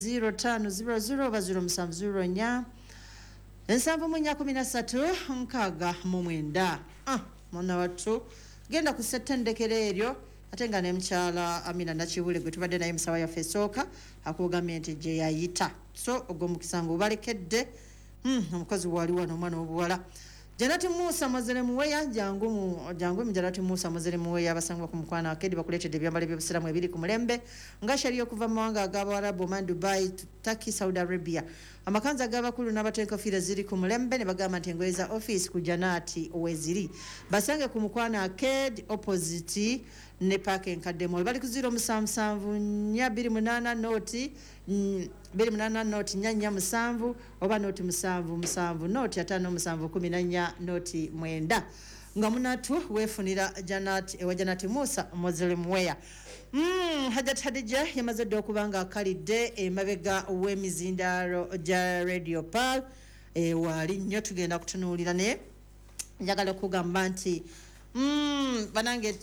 0500 0704 ensanvu mu 13 nkaaga mu mwenda. Mwana watu genda ku settendekero eryo ate nga ne mchala Amina Nakibule gwe tubadde naye musawa ya Fesoka akugamye nti je yayita so ogwo mukisango balekedde omukozi wali wano omwana obuwala Janati Musa Mazere Muweya jangu mu Janati Musa Mazere Muweya abasangwa ku mukwana akedi bakuletedde ebyambalo by'obusiramu ebiri ku mulembe nga shaliyo kuva mu mawanga ag'Abarabu man Dubai Turkey Saudi Arabia amakanza ag'abakulu n'abatenkofira ziri ku mulembe ne bagamba nti engoye za office ku Janati oweziri basange ku mukwana akedi opposite ne parking kademo bali ku 077428 noti 28 noti nyanya musanvu oba noti musanvu noti 5714 noti mwenda nga munatu wefunira Janati Musa Mozele Mweya Hajat Hadija yamaze okubanga akalidde emabega w'emizindalo ja Radio Pal wali nnyo tugenda kutunuulira ne njagala okugamba nti banange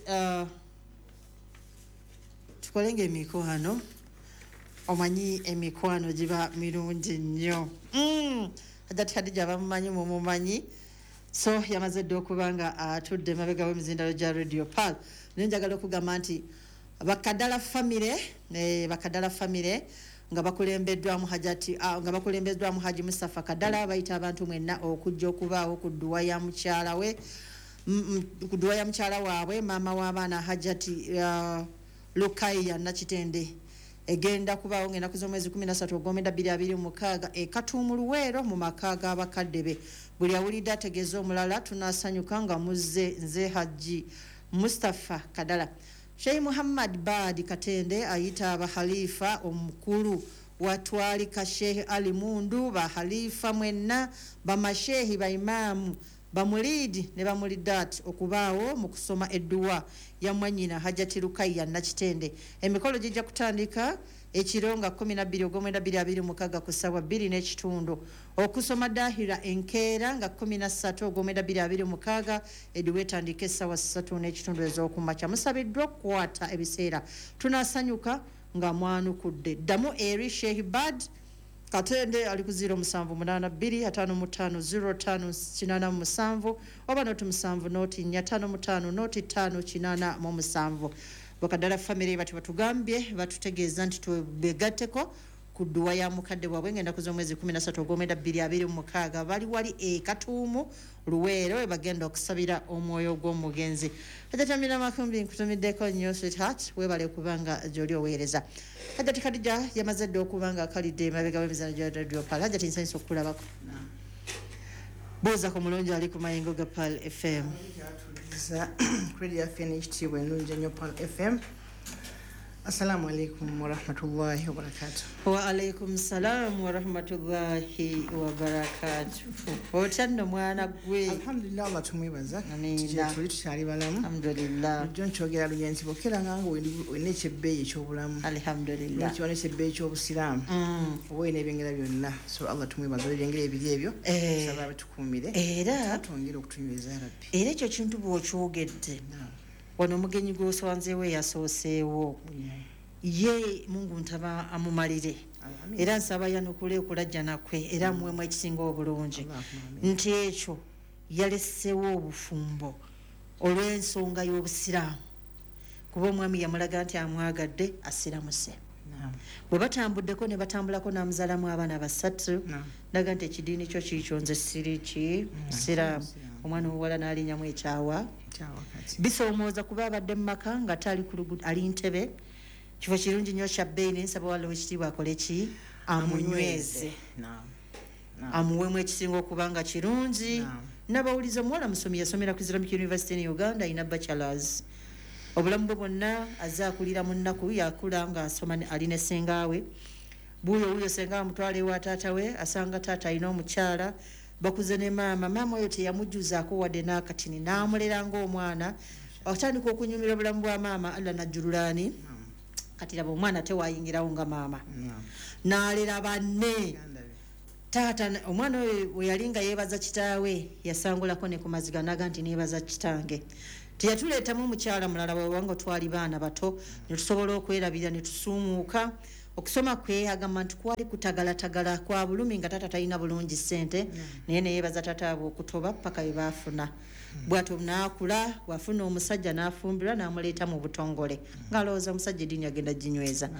tukolenge emikwano omanyi emikwano giba mirungi nnyo Hajat Hadija bamumanyi mumumanyi so yamaze okubanga atudde mabega w'emizindalo ja Radio Pal njagala okugamba nti bakadala family nga bakulembeddwamu Haji Mustafa Kadala bayita abantu mwenna okujja okubaawo ku dduwa ya mukyala we ku dduwa ya mukyala waabwe maama w'abaana Hajati Lukaya Nakitende egenda kubaawo ng'ennaku z'omwezi 13 Ogwomwenda 2026 ekatuumu Luweero mu maka g'abakadde be buli awulidde ategeeza omulala tunasanyuka nga muzze nze Haji Mustafa Kadala Sheikh Muhammad Badi Katende ayita abahalifa omukulu watwalika Sheikh Ali Mundu bahalifa mwenna bamashehi baimamu bamulidi ne bamulidat okubaawo mu kusoma edduwa ya mwanyina Hajati Lukaya Nakitende emikolo gijja kutandika ekironga 12 Ogwomwenda 2026 ku ssaawa 2:30 okusoma dahira enkeera nga 13 Ogwomwenda 2026 edduwa etandika essaawa 3:30 ez'okumakya musabiddwa okukwata ebiseera tunasanyuka nga mwanukudde ddamu eri Sheikh Bad Katende ali ku 0782550587 oba noti 7 noti 455 noti 587 bakadala family batugambye batutegeeza nti tubegatteko ku dduwa ya mukadde waabwe ngenda ku z'omwezi 13 Ogwomwenda 2026 bali wali ekatuumu Luweero bagenda okusabira omwoyo gw'omugenzi Hajati Makumbi nkutumiddeko nnyo sweetheart webale kubanga gy'oli oweereza Hajati Khadija yamaze okubanga akalidde emabega w'emizano gya Radio Pal Hajati nsanyusa okulabako buuza ku mulungi ali ku mayengo ga Pal FM Radio finished when Nunjanyo Pal FM. Assalamu alaikum wa rahmatullahi wa barakatuh. Wa alaikum salam wa rahmatullahi wa barakatuh. Otando mwana gwe. Alhamdulillah Allah tumwibaza. Amina. Tukyali balamu. Alhamdulillah. John chogera luyenzi bokera ngango wenechebbe ekyobulamu. Alhamdulillah. Nchwane chebbe ekyobusiramu. Wene ebengera byonna. So Allah tumwibaza ebengera ebiri ebyo. Sababu tukumire. Era twongera okutunyweza Rabbi. Era ekyo kintu bw'okyogedde. Wano omugenyi gw'oswanzeewo yasooseewo ye Mungu ntaba amumalire era nsaba yanukule okulajja nakwe era muwemu ekisinga obulungi nti ekyo yaleseewo obufumbo olw'ensonga y'obusiraamu kuba omwami yamulaga nti amwagadde asiramuse bwe batambuddeko ne batambulako n'amuzaalamu abaana basatu ndaga nti ekidiini kyo kiikyo nze siriki siraamu omwana omuwala n'alinnyamu ekyawa bisoomooza kuba abadde mu maka nga tali ku luguudo ali Ntebe kifo kirungi nnyo kya bbeeyi nsaba waliwo ekitiibwa akole ki amunyweze amuwemu ekisinga okubanga kirungi n'abawuliza omuwala musomi yasomera ku Islamic University in Uganda ayina bachelors obulamu bwe bwonna azze akulira mu nnaku yakula nga asoma alina sengaawe buuyo sengaawe mutwala ewa taata we asanga taata alina omukyala bakuze ne maama oyo teyamujjuzaako wadde n'akatini n'amulera ng'omwana atandika okunyumira obulamu bwa maama Allah najjululaani kati laba omwana tewayingirawo nga maama n'alera banne taata omwana oyo we yali nga yeebaza kitaawe yasangulako ne ku maziga naga nti neebaza kitange teyatuleetamu omukyala mulala wewango twali baana bato ne tusobola okwerabira ne tusuumuuka okusoma kwe agamba nti kwali kutagalatagala kwa bulumi nga tata talina bulungi ssente naye neyeebaza tata abo okutoba paka bwe baafuna bw'atyo naakula wafuna omusajja n'afumbirwa n'amuleeta mu butongole ng'alowooza omusajja eddiini agenda ginyweza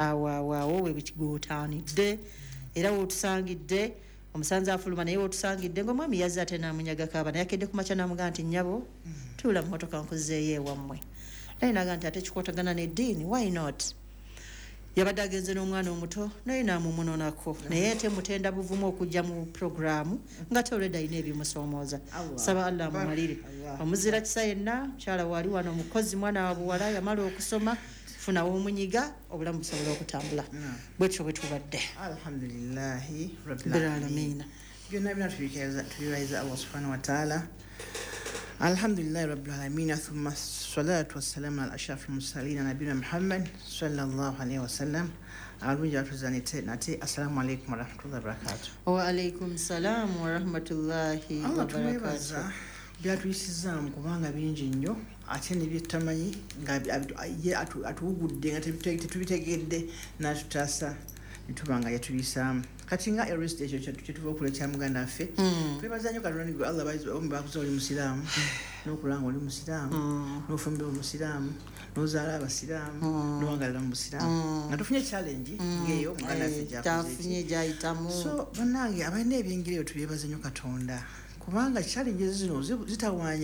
awo we bigootaanidde era wootusangidde omusanze afuluma naye wootusangidde ng'omwami yazze ate n'amunyagako aba naye akedde ku makya n'amugaa nti nnyabo tuula mu motoka nkuzeeyo ewammwe naye naga nti ate kikwatagana n'eddiini why not yabadde agenze n'omwana omuto naye naamumunoonako naye ate mutenda buvumu okujja mu puroguramu nga te olwedde alina ebimusoomooza saba allah amumalire omuzira kisa yenna mukyala waali wano omukozi mwana wa buwala yamala okusoma funawo omunyiga obulamu busobola okutambula bwetyo bwe tubadde alhamdulillahi rabbil alamin byonna byonna tubibayiza allah subhanahu wa taala alhamdulillahi rabbil alamin thumma salatu wassalamu ala ashrafil mursalin nabiyina muhammad sallallahu alaihi wasallam alungi batuzanite nate assalamu alaikum warahmatullahi wabarakatuh wa alaikum salam warahmatullahi wabarakatuh byatuyisizaamu kubanga bingi nnyo ate nebyetamanyi nga ye atuwugudde nga tetubitegedde n'atutaasa nituba nga yatuyisaamu kati nga erest ekyo kyetuva okula kya muganda waffe twebaza nnyo katonda nigwe allah bakuza oli musiraamu n'okulanga oli musiraamu n'ofumbira omusiraamu n'ozaala abasiraamu n'owangalira mu busiraamu nga tufunye challenge ngeeyo muganda waffe gyafunye gyayitamu so bannange abalina ebyengeri eyo tubyebaza nnyo katonda kubanga challenges zino zitawaanya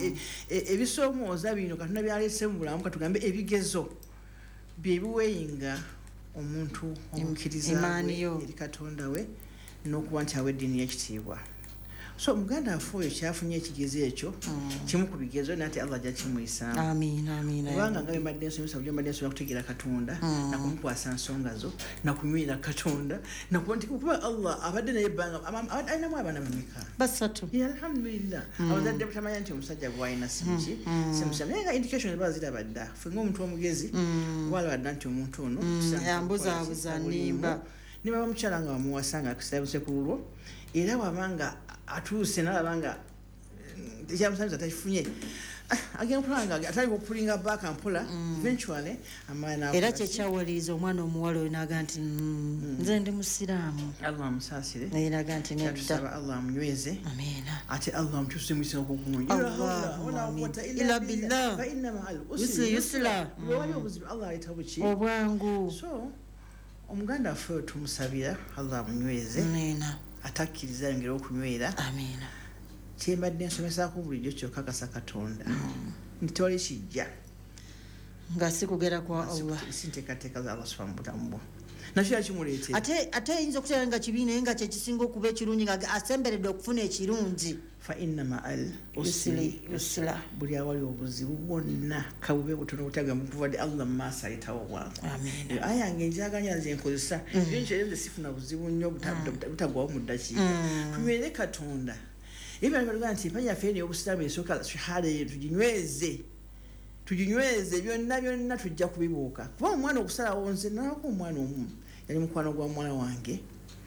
ebisoomooza bino katonda byaleese mu bulamu katugambe ebigezo byebiweyinga omuntu omukkiriza eri katonda we n'okuba nti awa eddiini y'ekitiibwa so muganda waffe oyo kyafunye ekigezo ekyo kimu ku bigezo nate allah ajja kimuyisaamu kubanga nga bembadde nsomesa buli mbadde nsobola kutegeera katonda nakumukwasa nsonga zo nakunywera katonda nakuba nti kuba allah abadde naye ebbanga alinamu abaana bameka basatu alhamdulillah abazadde butamanya nti omusajja gwalina simuki simusamu naye nga indication eba ziraba dda ffe ng'omuntu omugezi walaba dda nti omuntu ono ambuzaabuza nimba ne baba mukyala nga bamuwasa nga akusabuse ku lulwo era wabanga atuuse nalaba nga ekyamusanyiza takifunye agenda kulanga atali okupulinga baaka mpola eventually era kyekyawaliriza omwana omuwala oyo naga nti nze ndi musiraamu allah amusaasire naye naga nti nedda allah amunyweze ate allah amukyuse mu kisinga ila billah yusra wali obuzibu allah aleeta buki obwangu so omuganda waffe oyo tumusabira allah amunyweze atakkiriza yongera okunywera kyembadde nsomesaako bulijjo kyokakasa katonda nti tewali kijja nga si kugera kwa allah sinteekateeka za allah subhanahu butamu bwo nakyo yakimuleetera ate eyinza okuteera nga kibi naye nga kyekisinga okuba ekirungi nga asemberedde okufuna ekirungi fa inna ma'al usri yusra buli awali obuzibu bwonna kabube butono butaga mukuvadde allah mu maaso ayitawo bwangu aya yange njaganya nze nkozesa byinkyereze sifuna buzibu nnyo butagwawo mu ddakiika tunywere katonda ebyo baliga nti mpanya yaffe ey'obusiraamu esooka shahada ye tuginyweze byonna tujja kubibuuka kuba omwana okusalawo nze nalako omwana omu yali mukwano gwa muwala wange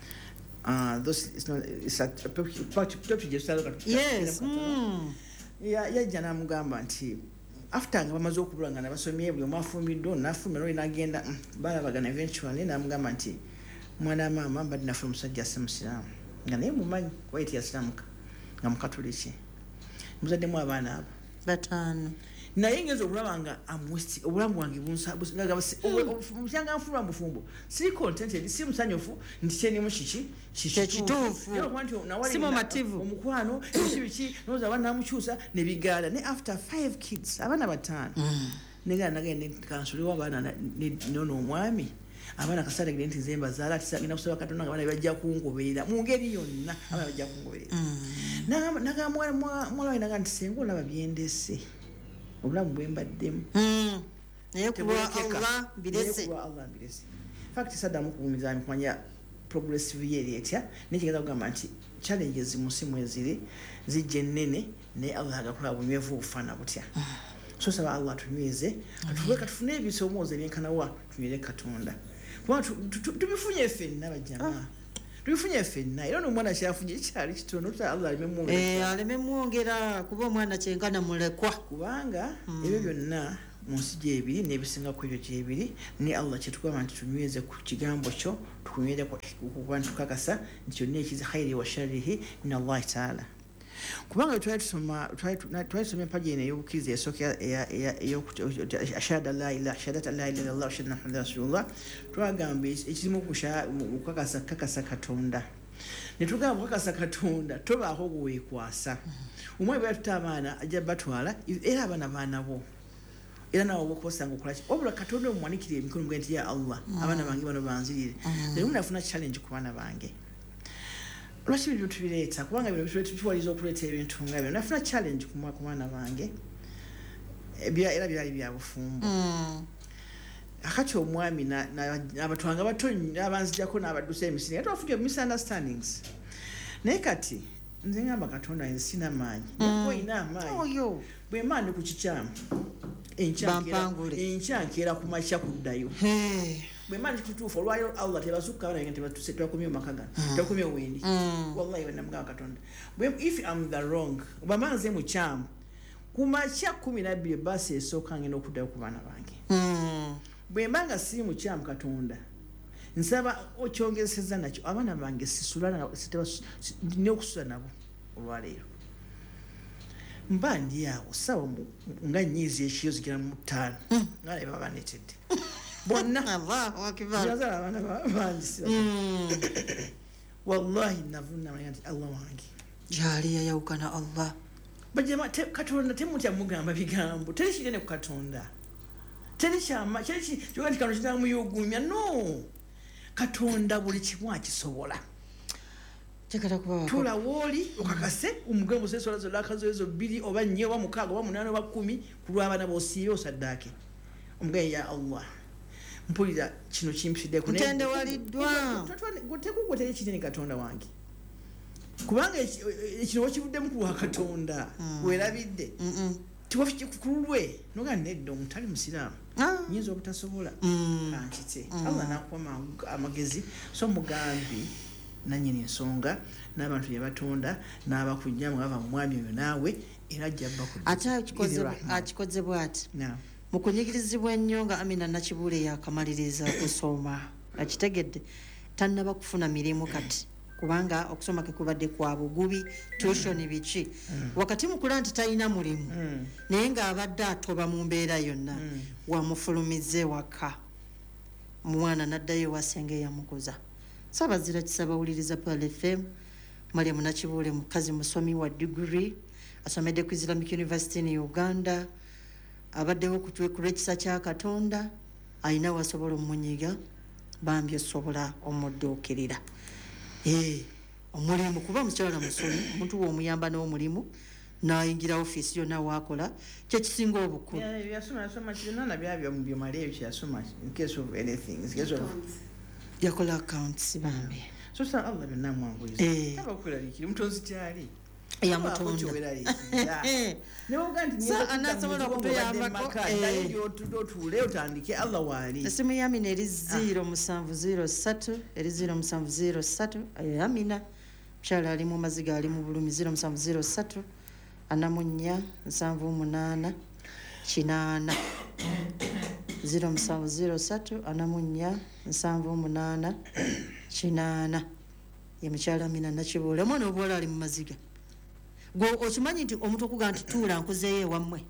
yajja n'amugamba nti after nga bamaze okubula nga nabasomye buli omu afumbiddwa nafuluma noli nagenda balabagana eventually n'amugamba nti mwana maama mbadde nafuna omusajja asse musiraamu nga naye mumanyi kuba ye teyasiraamuka nga mukatoliki muzaddemu abaana abo bataano naye ngenza okulaba nga obulamu bwange busyanga nfulwa mubufumbo siri contented si musanyufu nti kyenimu kiki kikituufu si mumativu omukwano ekibiki noza abaana namukyusa nebigaala ne after 5 kids abaana bataano negana nagende kansuliwo abaana nono omwami abaana kasalegere nti nze mbazaala tisagenda kusaba katonda nga abaana bajja kungoberera mu ngeri yonna abaana bajja kungoberera nagamba mwala we naga nti senga olaba byendese obulamu bwembaddemu naye kulwa allah mbirese fact saddamu kubumiza mikumanya progressive yeeri etya naye kigenda kugamba nti challenges mu nsi mweziri zijja ennene naye allah agakola bunywevu obufaana butya so saba allah tunyweze katufune ebisoomooza ebyenkanawa tunywere katonda kubanga tubifunye ffenna bajjamaa tubifunye ffenna era n'omwana kyafunye kyali kitono allah aleme mwongera kuba omwana kyenkana mulekwa kubanga ebyo byonna mu nsi gyebiri n'ebisinga ku ebyo gyebiri ne Allah kyetugamba nti tunyweze ku kigambo kyo tukunywere kuba tukakasa nti kyonna ekizi khairi wa sharrihi min Allah ta'ala kubanga twalisoma empaji eno ey'obukkiriza esooka ashhadu an la ilaha illallah wa ashhadu anna muhammadan rasulullah twagamba ekirimu kukakasa Katonda ne tugamba kukakasa Katonda tobaako gweweekwasa omwana bwe yatuta abaana ajja batwala era abaana baanabo era nawe obokosanga okolaki wabula Katonda omwanikira emikono gwe nti ya Allah abaana bange bano banzirire naye munafuna challenge ku baana bange lwaki ebintu tubireeta kubanga bino tuwaliza okuleeta ebintu nga bino nafuna challenge ku baana bange era byali bya bufumbo akati omwami abatwanga batonyi abanzijako n'abaddusa emisiri nga twafunye misunderstandings naye kati nze ngamba Katonda nze sina maanyi nakoyina amaanyi bwe mba ndi ku kikyamu enkyankeera ku makya kuddayo bwe mba ndi kutuufu olwaliro Allah tebasukka abana nga tebakomye mu maka gano tebakomye wendi wallahi wenamugamba Katonda if I'm the wrong oba mba nze mukyamu ku makya 12 basi esooka ngenda okuddayo ku baana bange bwe mba nga siri mukyamu Katonda nsaba okyongezeseza nakyo abaana bange n'okusula nabo olwaleero mba ndi awo sawa nga nyiizi ekiyo zigira mu 5 nga ne baba netedde bonna yazala abaana bangi wallahi navunna nti Allah wange jali yayawukana Allah bajema Katonda temutya mugamba bigambo teri kinene ku Katonda teri kyama kyoga kano kinamuyugumya no Katonda buli kimu akisobola tula woli okakase umugambo sesola zo lakazo ezo 2 oba 4 oba 6 oba 8 oba 10 kulwabana bosiyo osaddaake omugaye ya Allah mpulira kino kimpiside ku ntende waliddwa gotekugoteri kinene Katonda wange kubanga ekino wakivuddemu ku Katonda werabidde tiwafikulwe noga neddo omutali musiraamu nyinza obutasobola kankite Allah nakuwa amagezi so mugambi nanyini ensonga n'abantu bye batonda n'abakujja mwaba mwami oyo naawe era jjabba ku ate akikoze bw'ati mu kunyigirizibwa ennyo nga Amina Nakibule yakamaliriza kusoma akitegedde tannaba kufuna mirimu kati kubanga okusoma kekubadde kwa bugubi tuition biki wakati mukula nti talina mulimu naye ng'abadde atoba mu mbeera yonna wamufulumize waka mwana n'addayo wasenge yamukuza Sabazira kisabawuliriza Pearl FM Mariam Nakibule mukazi musomi wa degree asomedde ku Islamic University in Uganda abaddewo ku rekisa kya Katonda ayina wasobola omunyiga bambi osobola omuddookirira omulimu kuba mukyala musomi omuntu w'omuyamba n'omulimu n'ayingira ofiisi yonna waakola kyekisinga obukulu yasoma kirina byabyo mu byomaleyo kyeyasoma in case of anything yakola accounts bambi so sa Allah byonna amwanguyiza tabakulalikira mutonzi kyali yamutonda anasobola okutuyambako otule otandike Allah waali esimu ya Amina eri 0703 eri 0703 ayo Amina mukyala ali mu maziga ali mu bulumi 0703 anamunya 78 kinana 0703 anamunya 78 kinana ye mukyala Amina Nakibule omwana obwola ali mu maziga gwe okimanyi nti omuntu okuga nti tuula nkuzeeyo ewammwe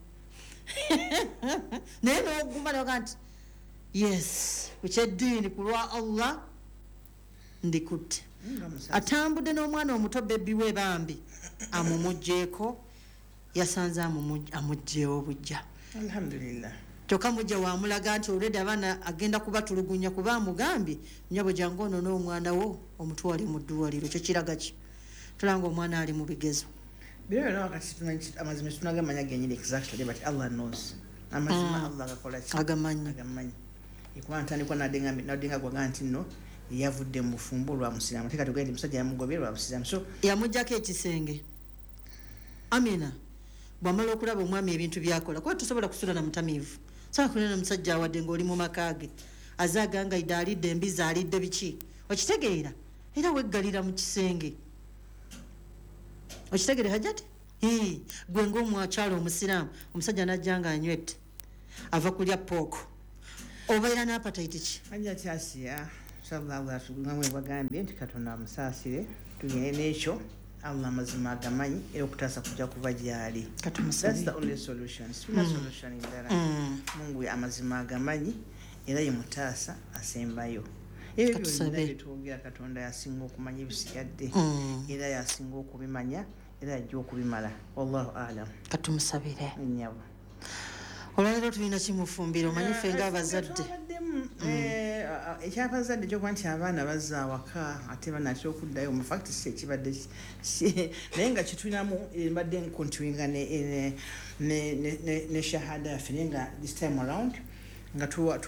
naye n'oguma noga nti yes ku kyeddiini ku lwa Allah ndikutte atambudde n'omwana omuto bebbi we bambi amumugjeeko yasanze amugjeewo bujja alhamdulillah kyokka mujja wamulaga nti olwedde abaana agenda kubatulugunya kuba amugambye nyabo jangu ono n'omwana wo omutwali mu ddwaliro kyo kiraga ki tulanga omwana ali mu bigezo biro na wakati amazima tunagamanya genyine exactly but Allah knows amazima Allah gakola ki agamanyi ikwantani kwa nadenga kwa ganti no yavudde mu fumbo lwa musiramu teka tugende musajja yamugoberwa musiramu so yamujjako ekisenge Amina bwamala okulaba omwami ebintu byakola kwa tusobola kusula na mutamivu saka kunena musajja awadde ng'oli mu makage azaganga idalidde embiza alidde biki okitegeera era weggalira mu kisenge okitegere hajati gwe ng'omwakyalo omusiraamu omusajja najjanga anywette ava kulya pooko obeera n'apatite ki anja kyasiya sallallahu alaihi bagambye nti katonda amusaasire tugende n'ekyo Allah amazima agamanyi era okutaasa kujja kuva gyali. That's the only solution. Sina solution indala. Mungu amazima agamanyi era ye mutaasa asembayo. Ebyo byonna twogera katonda yasinga okumanya ebisigadde era yasinga okubimanya era ajja okubimala. Wallahu a'lam. Katumusabire. Nnyabo. Olwaleero tulina kimufumbiro omanyi ffe ng'abazadde. Ekyabazadde kyokuba nti abaana bazza awaka ate banatera okuddayo mu fact si ekibadde naye nga kitulinamu mbadde nkontiwinga ne shahada yaffe naye nga this time around nga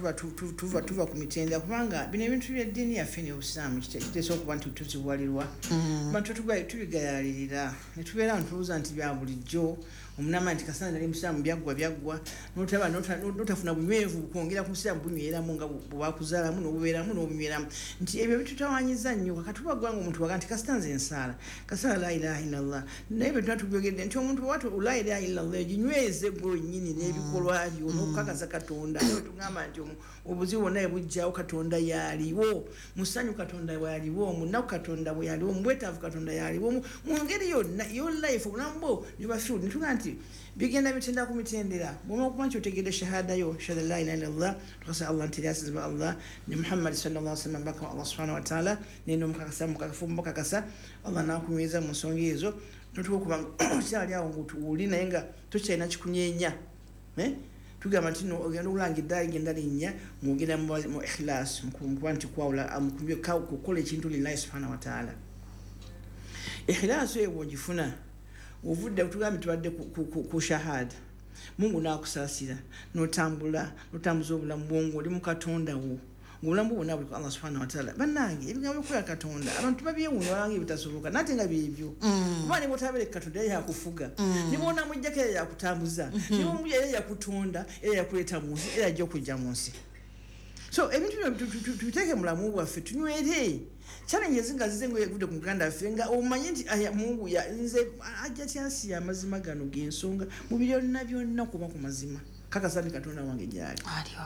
tuva ku mitendera kubanga bino ebintu by'eddiini yaffe n'obusiraamu kiteesa okuba nti tuziwalirwa bantu tubigayalirira ne tubeera ntubuuza nti bya bulijjo omunama nti kasana nali musiraamu byaggwa notafuna bunywevu kwongera ku musiraamu bunyweramu nga bwakuzaalamu n'obubeeramu n'obunyweramu nti ebyo bitutawanyiza nnyo kakatubagwanga omuntu waga nti kasita nze nsaala kasala la ilaha illallah naye bwe tuna tubyogedde nti omuntu watu la ilaha illallah eginyweze gwennyini n'ebikolwa byo n'okukakasa katonda tugamba nti obuzibu bwonna bujjawo katonda yaliwo musanyu katonda yaliwo munaku katonda bwe yaliwo mubwetaavu katonda yaliwo mu ngeri yonna yo life obulamu bwo nebafiu nituga nti bigenda bitenda ku mitendera bwoma okuba nti otegedde shahada yo shahada la ilaha illallah tukasa Allah nti yasizibwa Allah ne Muhammad sallallahu alaihi wasallam baka Allah subhanahu wa ta'ala neno mukakasa Allah nakunyweza mu nsonga ezo notukuba kyali awo ngutuwuli naye nga tokyalina kikunyeenya tugamba nti ogenda okulanga eddaali genda linnya ng'ogenda mu ikhlas mukuba nti kwawula kukola ekintu lillahi subhanahu wa ta'ala ikhlas eyo bwogifuna ovudde tugambye tubadde ku shahada Mungu n'akusaasira notambuza obulamu bwo ng'oli mu katonda wo ng'obulamu bwonna buli ku Allah subhanahu wa ta'ala bannange ebigambo byokukola katonda abantu babyewuunya balanga ebitasoboka nate nga byebyo kuba ne bwotabeere katonda era yakufuga ne bwona mujjako era yakutambuza ne bwomujja era yakutonda era yakuleeta mu nsi era ajja okujja mu nsi so ebintu bino tubiteeke mulamu bwaffe tunywere challenges nga zize ng'evudde ku muganda waffe nga omanyi nti Mungu nze ajja tyasiya amazima gano g'ensonga mu byonna kuba ku mazima kakasa nti katonda wange gyali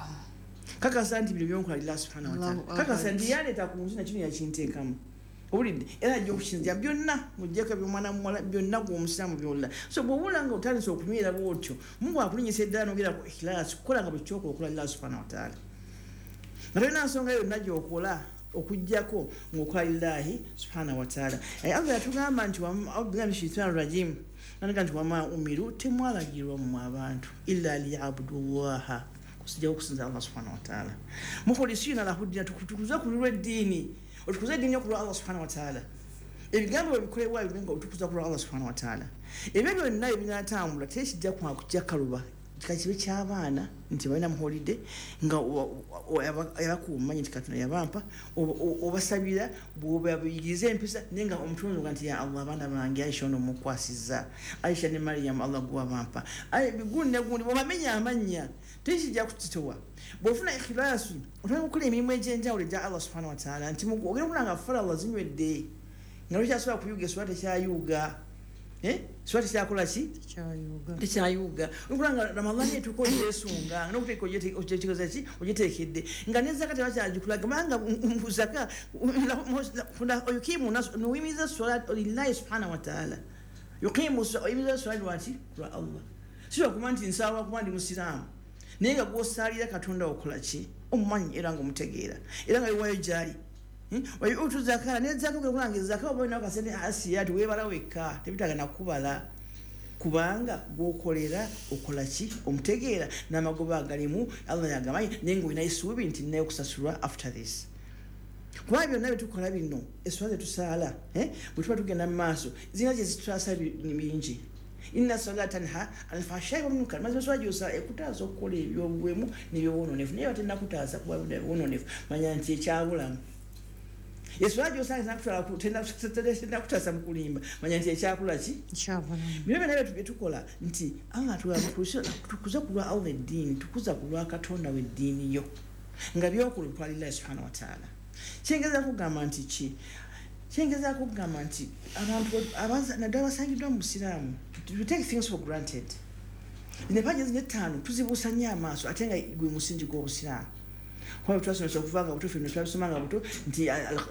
kakasa nti bino byonkola lillah subhanahu wa ta'ala kakasa nti yaleeta ku nsi nakino yakinteekamu obulidde era ajja okukinzira byonna mujjako byomwana muwala byonna gw'omusiraamu byonna so bw'obula nga otandise okunywera bwotyo Mungu akulinyisa eddala n'ogera ku ikhlas kukola nga bwe kyokola okola lillah subhanahu wa ta'ala nga tolina nsonga yonna gy'okola okujjako ng'okola lillahi subhanahu wa ta'ala Allah yatugamba nti auzubillahi minash-shaytaani rajim nanaga nti wama umiru temwalagirwa mu abantu illa liyabudullaha kusijja okusinza Allah subhanahu wa ta'ala mukhlisina lahu ddina tukuze kulwa eddiini otukuze eddiini okulwa Allah subhanahu wa ta'ala ebigambo ebikolebwa ebibenga otukuza kulwa Allah subhanahu wa ta'ala ebyo byonna ebinatambula tekijja kujja kaluba kikakibe ky'abaana nti balina mu holiday nga yabakuumanyi nti katonda yabampa obasabira bwobabiyiriza empisa naye nga omutonzi nga nti ya Allah abaana bange Aisha ono mukwasizza Aisha ne Maryam Allah gwabampa bigundi ne gundi bwobamenya amannya tekijja kukitowa bwofuna ikhilaasu otandika okukola emirimu egy'enjawulo egya Allah subhanahu wa ta'ala nti ogenda okulanga farala zinywedde nga lwekyasobola kuyuga eswala tekyayuga swati kyakola ki tekyayuga okulanga Ramadhani etuko yesunga n'okuteeka ogyekikoza ki ogiteekedde nga nezaka tebakyagikulaga kubanga zaka yukimu nas nuwimiza swala lillahi subhanahu wa ta'ala yukimu oyimiza swala lwaki lwa Allah si lwakuba nti nsaba kuba ndi musiraamu naye nga gw'osaalira katonda okola ki omumanyi era nga omutegeera era nga biwayo gyali utu zakala nezaka kulanga zakala bwana kasene asiyati webala weka tebitagana kubala kubanga gwokolera okolaki omutegeera n'amagoba agalimu Allah yagamanyi nengo ina isubi nti nayo kusasulwa after this kwa byo nabe tukola bino eswaze tusala bwe tugenda mu maaso zina je zitwasa bingi inna salata tanha al-fahsha'i wal munkar maze swajyosa ekutaasa okukola ebyobwemu n'ebyononefu naye batenda kutaasa kuba byononefu manya nti ekyabulamu Yesu ajo sasa tenda kutasa mukulimba manya nti ekyakula ki bino bino byo tukola nti Allah tukuza kulwa Allah eddiini tukuza kulwa katonda w'eddiini yo nga byokulu kwa lillahi subhanahu wa ta'ala kyengeza kugamba nti ki kyengeza kugamba nti abantu naddala basangiddwa mu busiraamu we take things for granted nepaji zine 5 tuzibuusa nnyo amaaso ate nga gwe musingi gw'obusiraamu kwa twasomesa okuvanga buto ffe twasomanga buto nti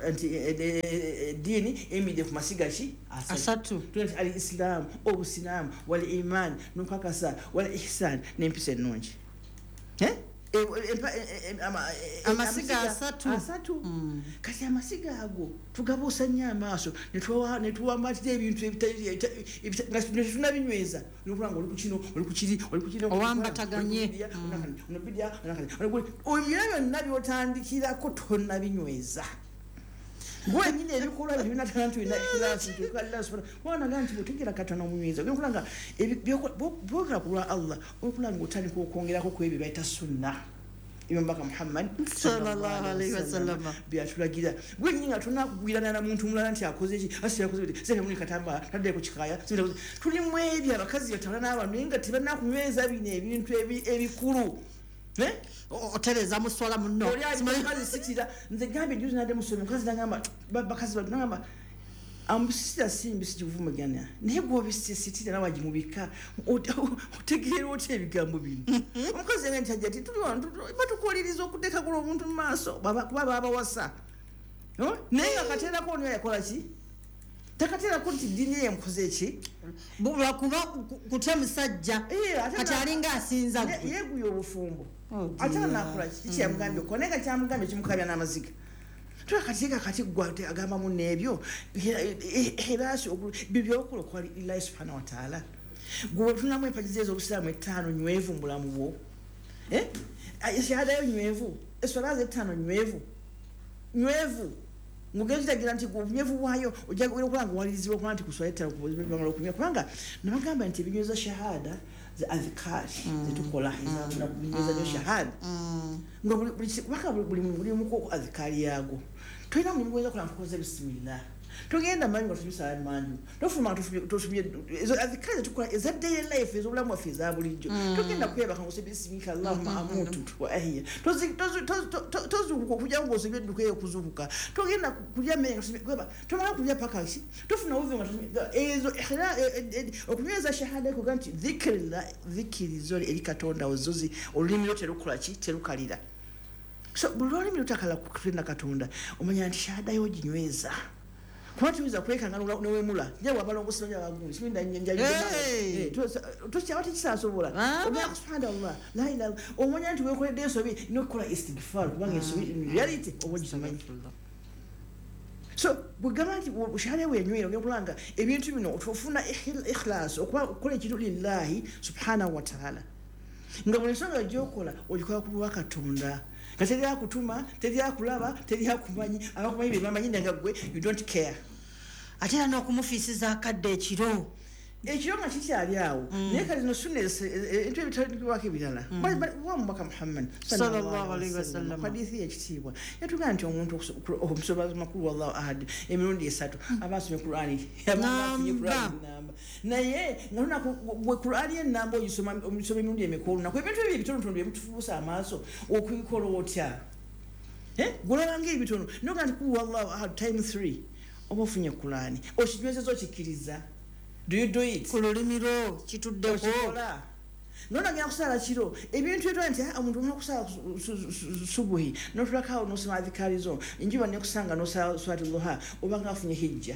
ddiini emidde ku masiga ki asatu al islam obusiraamu wal iman n'okukakasa wal ihsan n'empisa ennungi amasiga asatu kati amasiga ago tugabuusa nnyo amaaso netuwambatira ebintu nga tunabinyweza nokulanga oli kukino oli kukiri oli kukino owambataganye byonna byotandikirako tonnabinyweza gwenyini ebikolwa ebyo binatalantu bina ikhlasi wanaga nti bwotegera katana omuyinza okulanga bwokola ku lwa Allah okulanga otandika okwongerako ku ebyo bayita sunna Imambaka Muhammad sallallahu alaihi wasallam byatulagira gwenyini nga tunakugwirana na muntu mulala nti akoze ki asi yakoze sebe muli katamba tadde ku kikaya tuli mu ebyo abakazi batala n'abantu nga tebanakunyweza bino ebintu ebikulu otereza muswala muno simanyi sitira nze gambe juzi nade musomi kazi nangamba bakazi nangamba ambusitira simbi sikivumagana naye gwobisitira sitira nawaji mubika otegeera otya ebigambo bino omukazi yange nti ajja ti tuli wantu batukoliriza okuteeka kulo omuntu mu maaso kuba babawasa naye nga kateerako ono yakola ki takateerako nti ddiini ye yamukoze eki lwakuba kutya musajja kati alinga asinza yeeguya obufumbo ate anakola kiki kyamugambye okukola naye nga kyamugambye kimukabya n'amaziga twakatiika kati gwate agamba mu n'ebyo eraasi bibyokola okukola ilahi subhanahu wa taala gwe tunamu empagizi ez'obusiraamu 5 nywevu mu bulamu bwo shahadayo nywevu eswalaza 5 nywevu ngugenzitagira nti obunyevu bwayo ojja okulanga walirizibwa okuba nti kuswala 5 kubanga nabagamba nti ebinyweza shahada za adhikari zetukola ezabinyweza byo shahada nga buli muko adhikari yago tulina mulimu gweza kulanga kukoza bisimillah tugenda manyi nga tubisala manyi tofuma tosubye ezo adhikari zetukola eza daily life ezobulamu waffe eza bulijjo tugenda kwebaka ngosebye bisimika allahumma amutu wa ahya tozukuka okujawo ng'osebye edduka eyo okuzukuka togenda kulya mmere nga tosubye kweba tomala kulya paka ki tofuna wuve nga ezo okunyweza shahada ekoga nti dhikiri zoli eri katonda ozozi olulimi lwo terukola ki terukalira so buli lwolimi lutakala kutenda katonda omanya nti shahada yo ginyweza kuba tuyinza kwekanga newemula nje wabalongosi banya bagungu siminda tokyaba tekisasobola omanya subhanallah la ilaha omanya nti wekoledde ensobi nokukola istighfar kubanga ensobi in reality oba gimanyi so bwegamba nti shahada wenywera ogenda kulanga ebintu bino otufuna ikhlas okukola ekintu lillahi subhanahu wa ta'ala nga buli nsonga gyokola ogikola ku lwa katonda nga teryakutuma teryakulaba teryakumanyi abakumanyi bebamanyi nga gwe you don't care ate era n'okumufiisiza akadde ekiro nga kikyali awo naye kati no sunna ebintu ebitaliwako ebirala wamubaka Muhammad sallallahu alaihi wasallam hadithi ekitiibwa yatugamba nti omuntu omusobazi makulu wallahu ahad emirundi 3 abasomye Qur'ani namba naye nga lunaku gwe Qur'ani enamba ogisoma emirundi emikulu naku ebintu ebyo ebitonotono byemutufuusa amaaso okuyikola otya golabanga ebitono noga nti wallahu ahad time 3 oba ofunye Qur'ani okinywezeza okikkiriza. Do you do it? Kululimi lwo kituddeko. Nona ngya kusala kiro ebintu ebyo nti omuntu omuna kusala subuhi notulakawo nosoma adhikarizo injiba ne kusanga nosala swatullah obanga afunye hijja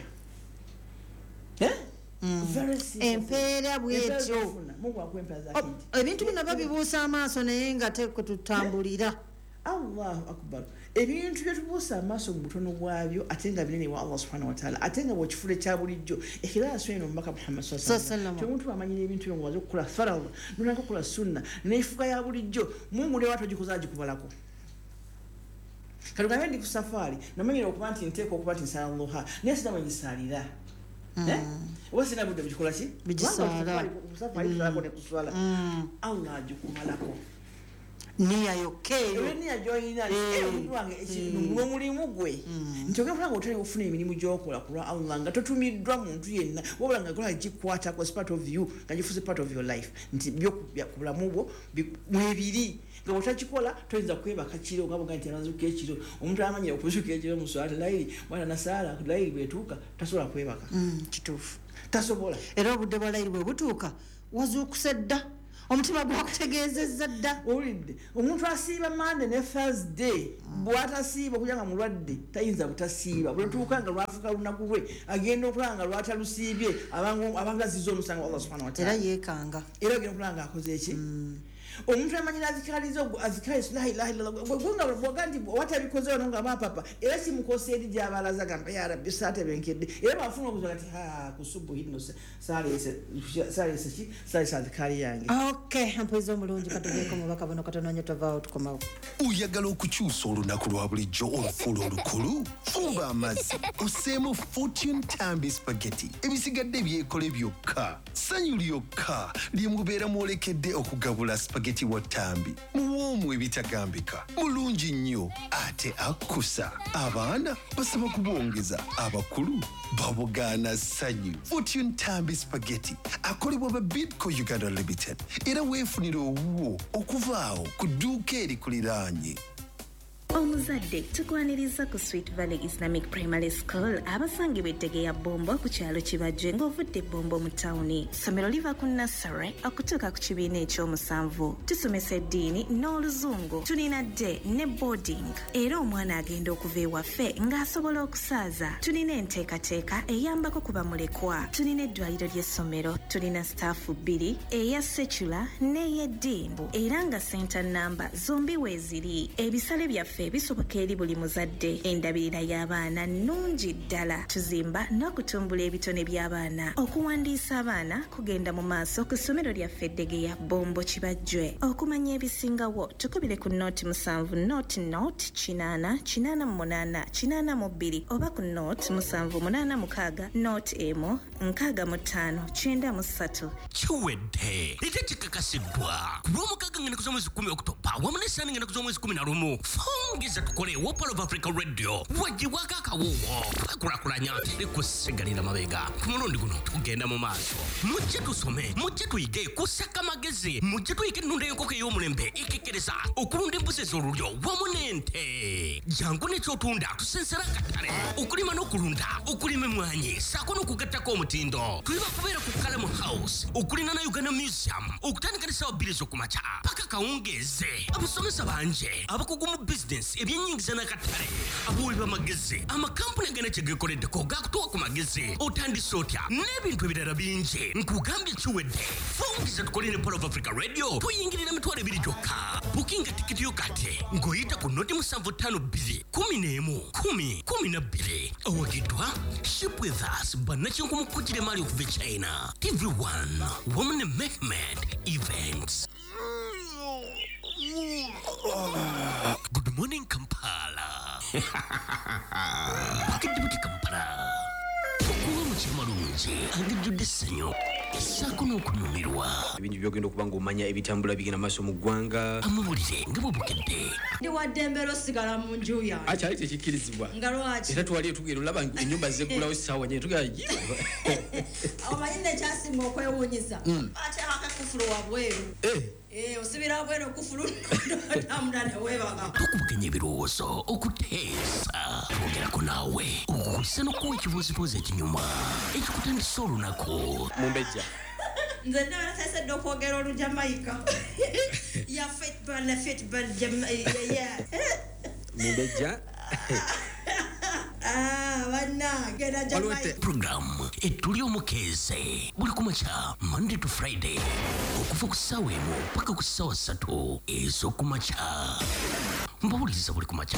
empeera bwetyo ebintu bino babibuusa amaaso naye nga tekututambulira. Allahu akbar. Ebintu byetubuusa amaaso mu butono bwabyo ate nga binene wa Allah subhanahu wa ta'ala ate nga bwekifule kya bulijjo ikhlaasu eno mbaka Muhammad sallallahu alaihi wasallam temuntu amanyira ebintu byo ngwazo okukola faradh nunaka kukola sunna neefuka ya bulijjo Mungu ne watu gikozaji kubalako kalugambe ndi ku safari namanyira okuba nti nteeko okuba nti sallallahu naye sinamanyisalira wasina budde bikola ki bijisala safari ne kuswala Allah ajikumalako niya yokeyo niya joyina omuntu wange ekintu mulimu gwe ntoke fulanga otali ofuna emirimu gyokola kulwa Allah nga totumiddwa muntu yenna wabula nga kola gikwata ko part of you nga gifuze part of your life nti byo kubulamu bwo mwebiri nga otakikola toyinza kwebaka kiro nga bugandi anazuka ekiro omuntu amanyira okuzuka ekiro muswala lairi bwana nasala lairi betuka tasobola kwebaka kitufu tasobola era obudde bwa lairi bwe butuuka wazukusedda omutima gwakutegeezezza dda olidde omuntu asiiba Monday ne Thursday bw'atasiiba okuja nga mulwadde tayinza butasiiba bwetuuka nga lwafuuka lunaku lwe agenda okulaba nga lwatalusiibye abanga azizza omusango Allah subhanahu wa ta'ala era yeekanga era agenda okulaba nga akoze eki omuntu amanyira azikaliza la ilaha illallah gwonga bwagandi watabikoze wano nga bapapa era kimukose eri gy'abalaza gamba ya rabbi saatebenkedde era bafuna okuzoga ati kusubu hino salese azikali yange okay mpoiza omulungi katugeeko mubaka buno katononye tovaawo tukomawo oyagala okukyusa olunaku lwa bulijjo olufuula olukulu fumba amazzi oseemu Fortune Tambi spaghetti ebisigadde byekole byokka sanyu lyokka lyemubeera mwolekedde okugabula spaghetti wa Tambi muwoomu ebitagambika mulungi nnyo ate akkusa abaana basaba kubwongeza abakulu babugaana sanyu Fortune Tambi spaghetti akolebwa ba Bidco Uganda Limited era weefunira owuwo okuvaawo ku dduuka erikuliraanye. Omuzadde tukwaniriza ku Sweet Valley Islamic Primary School abasangibwa Ettegeya Bombo ku kyalo Kibajje ng'ovudde Bombo mu tawuni. Ssomero liva ku nursery okutuuka ku kibiina ekyomusanvu. Tusomesa eddiini n'oluzungu. Tulina day ne boarding era omwana agenda okuva ewaffe ng'asobola okusaaza. Tulina enteekateeka eyambako ku bamulekwa. Tulina eddwaliro ly'essomero. Tulina staafu 2 eya secular n'ey'eddiini era nga center number zombi weeziri. Ebisale byaffe bisoboka eri buli muzadde. Endabirira y'abaana nnungi ddala. Tuzimba n'okutumbula ebitone by'abaana. Okuwandiisa abaana kugenda mu maaso ku ssomero lyaffe Ettegeya Bombo Kibajje. Okumanya ebisingawo tukubire ku note 7 note 888 oba ku note 786 note emo 6593. Chiwedde ite chikakasidwa kulwomukaga ngene kuzomwezi 10 Oktoba wamunesani ngene kuzomwezi 11 fongeza tukole wa Pearl of Africa Radio wajiwaka akawuwo akulakulanya likusigalira mabega kumulundi guno tugenda mu maaso mujje tusome mujje tuyige kusaka amagezi mujje tuyige ennunda y'enkoko ey'omulembe ikikiriza okulunda embuzi ez'olulyo wamu n'ente jangu n'ekyotunda tusensera akatale okulima n'okulunda okulima emmwanyi saako n'okugattako omutindo tuliba kubeera ku Kalamu House okulina na Uganda Museum okutandika ne ssaawa 2 ez'okumakya paka kawungeeze abasomesa banje abakugu mu business ebyennyingiza n'akatale abuwi b'amagezi amakampuni agenda kyegekoleddeko gakutuwa ku magezi otandise otya n'ebintu ebirala bingi nkugambye kiwedde fungiza tukole ne Pearl of Africa Radio tuyingirira emitwalo 2 gyokka bukinga tikiti yo kati ng'oyita ku noti 752 11 awagiddwa ship with us bannakinku mukujjire maali okuva China TV1 Women Mehmet Events. Good morning, Kampala. Bakidde Kampala. Okuwa mu kimalungi angijjudde essanyu essaako n'okunyumirwa. Ebintu byogenda okuba ng'omanya ebitambula bigenda maaso mu ggwanga. Amawulire nga bwebukedde. Ndi waddembera osigala mu nju yange. Akyali tekikkirizibwa. Nga lwaki? Era twali tugenda olaba ennyumba zeggulawo essaawa nyine tugala omanyi nekyasinga okwewuunyisa ate akakufulu wabweru osibira wabweru okufulu tamula neweebaka tukubaganya ebirowoozo okuteesa twogerako naawe okukulisa n'okuwa ekibuuzibuuzi ekinyuma ekikutandisa olunaku Mumbejja nze nabateesedde okwogera olujamaika ya fitbal Mumbejja bannange Jamaica. Program etuli omukeeze buli kumakya Monday to Friday okuva ku ssaawa 1 paka ku ssaawa 3 ez'okumakya mbawuliriza buli kumakya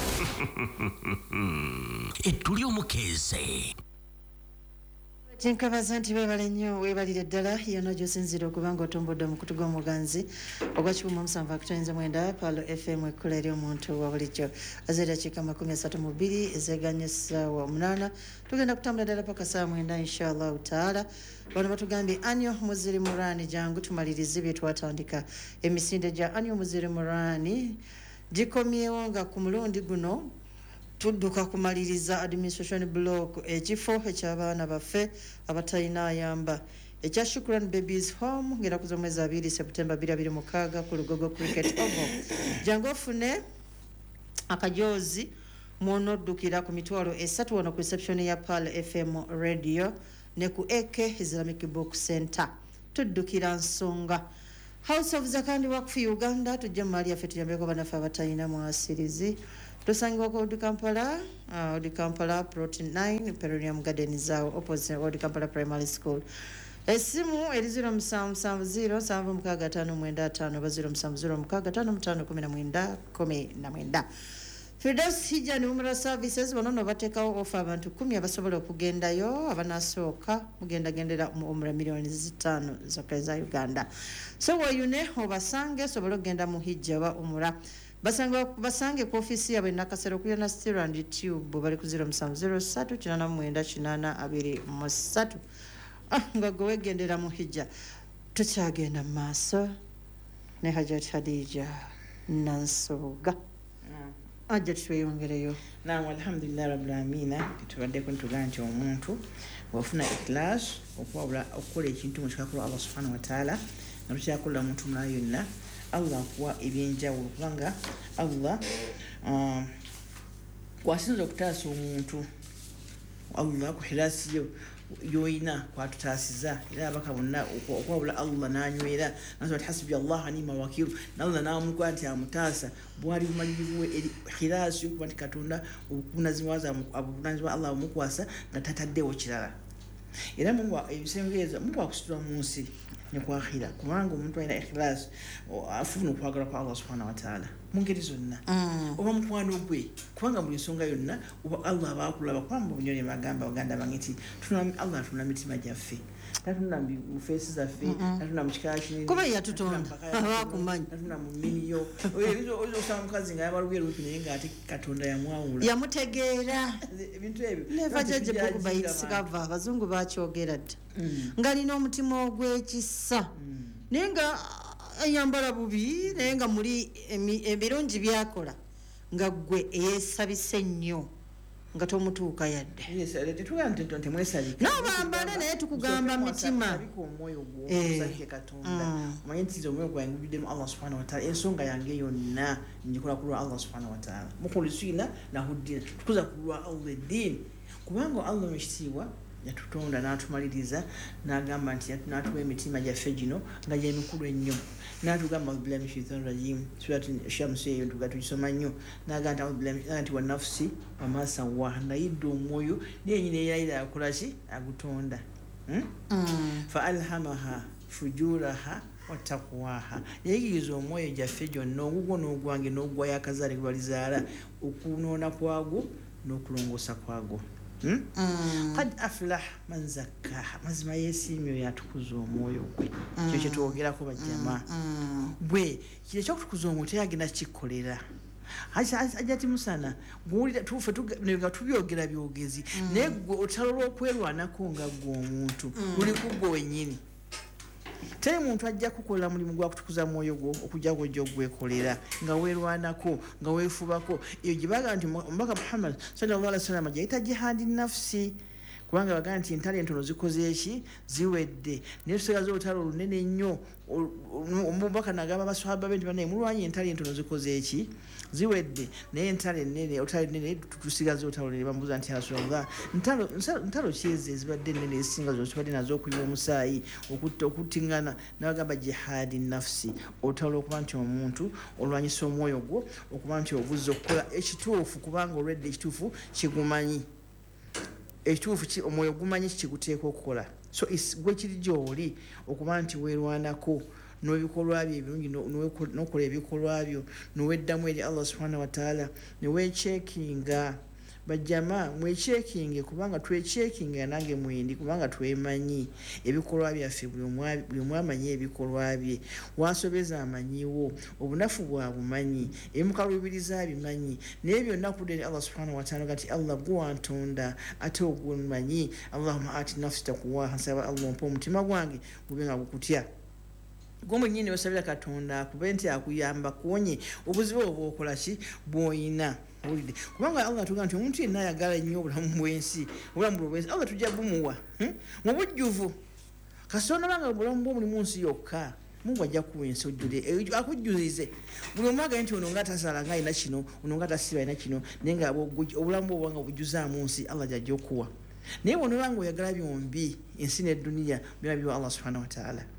etuli omukeeze. Kinkabaza nti weebale nnyo weebalire ddala yonna gy'osinzira okuba ng'otumbudde omukutu gw'omuganzi ogwa 107.9 Palo FM ekkula eri omuntu wa bulijjo azeedakiika 32 ezeganye essaawa 8 tugenda kutambula ddala paka ssaawa 9 inshallah taala. Bano batugambye anyo muziri murani jangu tumalirize bye twatandika emisinde gya anyo muziri murani gikomyewo nga ku mulundi guno tudduka kumaliriza administration block ekifo eky'abaana baffe abatalina ayamba ekya Shukran Babies Home ngera kuza mwezi 2 September 2026 ku Lugogo Cricket Oval. Jangu ofune akajozi mwonoddukira ku mitwalo 3 wano ku reception ya Pearl FM Radio ne ku AK Islamic Book Center. Tuddukira nsonga House of Zakandi Wakfu Uganda tujja mu mali yaffe tuyambeko bannaffe abatalina mwasirizi tusangibwa ku Odi Kampala Plot 9 Peronium Gardens opposite Odi Kampala Primary School. Esimu eri 0770 Firdaus Hija Numero Services wanono batekawo offer abantu 10 abasobola okugendayo abanasooka mugendagendera omura milioni 5 zokka za Uganda. So wayune obasange sobola okugenda mu Hija wa umura basange ku ofisi yaabwe Nakasero ku Yona Steel and Tube bali ku 0703 nga gwe wegendera mu Hija tukyagenda mu maaso ne Hajat Hadija Nansoga ajja tweyongereyo. Naam, alhamdulillah rabbil alamin. Tubaddeko ntugaa nti omuntu wafuna ikhlas okukola ekintu mu kikakola Allah subhanahu wa ta'ala nga tukyakola omuntu mulala yonna Allah akuwa ebyenjawulo kubanga Allah kwasinza okutaasa omuntu Allah ku khilasi yoyina kwatutaasiza era abaka bonna okwabula Allah n'anywera nasema hasbi Allah wa ni'mal wakil Allah n'amukwata nti amutaasa bwali bumalirivu eri khilasi okuba nti Katonda obukunazibwa Allah omukwasa nga tataddewo kirala era Mungu ebisembeeza Mungu akusitula mu nsi ne ku akhira kubanga omuntu alina ikhlas afuna okwagala kwa Allah subhanahu wa ta'ala mu ngeri zonna oba mukwano gwe kubanga buli nsonga yonna oba Allah abakulaba kwamba bunyoni magamba baganda bangiti Allah atuna mitima gyaffe tatuna mu faces zaffe tatuna mu kikala kinene kuba yatutonda abakumanyi tatuna mu miniyo oyo osanga mukazi nga yabalubye lupi naye nga ate Katonda yamwawula yamutegeera ebintu ebyo neva jaje boku bayisikava abazungu bakyogera dda ngalina omutima ogw'ekisa naye nga ayambala bubi naye nga muli ebirungi byakola nga gwe eyeesabise nnyo nga tomutuuka yadde n'obambale naye tukugamba mitima omwoyo gw'omusajja Katonda omanyi nti omwoyo gwange gujuddemu Allah subhanahu wa ta'ala ensonga yange yonna njikola kulwa Allah subhanahu wa ta'ala mukhlisina lahu ddin tukuza kulwa Allah eddiini kubanga Allah mwekitiibwa yatutonda n'atumaliriza n'agamba nti n'atuwa emitima gyaffe gino nga gy'emikulu ennyo n'atugamba billahi minash shaitani rajim surati Shamsu eyo tugisoma nnyo n'agamba nti wa nafsi wa ma sawwaha nayidde omwoyo n'ennyini eyayira yakola ki agutonda fa alhamaha fujuraha wa taqwaha yayigiriza omwoyo gyaffe gyonna ogugwo n'ogwange n'ogwayo akazaale gwe balizaala okunoona kwagwo n'okulongoosa kwagwo qad aflah man zakkaha mazima yeesiimye yatukuza omwoyo gwe kyo kyetwogerako bajjama bwe kiri ekyokutukuza omwoyo teyagenda kikolera ajja ti musana guwulira tufe nga tubyogera byogezi naye gwe otalo lw'okwerwanako nga gwe omuntu luli ku gwe wennyini teri muntu ajja kukola mulimu gwa kutukuza mwoyo gwo okujja gwojja ogwekolera nga weerwanako nga weefubako eyo gye baagamba nti omubaka Muhammad sallallahu alaihi wasallam gyayita jihadi nafsi kubanga bagamba nti entalo entono zikoze eki ziwedde naye tusigaze olutalo olunene nnyo omubaka nagamba abaswahaba be nti banaye mulwanyi entalo entono zikoze eki ziwedde naye entalo ennene olutalo ennene tusigaze olutalo lene bamubuuza nti Rasulullah ntalo kyeze ezibadde ennene ezisinga zonna zibadde nazo okuyiwa omusaayi okuttingana nabagamba jihadi nafsi olutalo lwokuba nti omuntu olwanyisa omwoyo gwo okuba nti ovuzza okukola ekituufu kubanga olwedde ekituufu kigumanyi ekituufu omwoyo gumanyi kikuteeka okukola so gwe kiri gy'oli okuba nti weerwanako n'ebikolwa byo ebirungi n'okola ebikolwa byo n'oweddamu eri Allah subhanahu wa ta'ala neweekyekinga bajjama mwekyekinge kubanga twekyekinga nange mwendi kubanga twemanyi ebikolwa byaffe buli omu amanyi ebikolwa bye wasobeza amanyiwo obunafu bwabumanyi ebimukalubiriza abimanyi naye byonna kudde eri Allah subhanahu wa ta'ala nti Allah gwe wantonda ate ogwemanyi Allahumma ati nafsi taqwaha nsaba Allah ompa omutima gwange gube nga gukutya gomwe nyine basabira Katonda akube nti akuyamba kuonye obuzibu obwokola ki bwoyina ulide kubanga Allah tuga nti omuntu yenna ayagala nnyo obulamu bw'ensi obulamu bw'ensi Allah tujja bumuwa mu bujjuvu kasona banga obulamu bwo mu nsi yokka Mungu ajja kuwensi ojjule akujjulize buli omaga nti ono nga tasala nga ina kino ono nga tasiba ina kino nenga obulamu bwo bwanga bujjuza mu nsi Allah ajja okuwa naye ono banga oyagala byombi ensi n'edduniya byonna byo Allah subhanahu wa ta'ala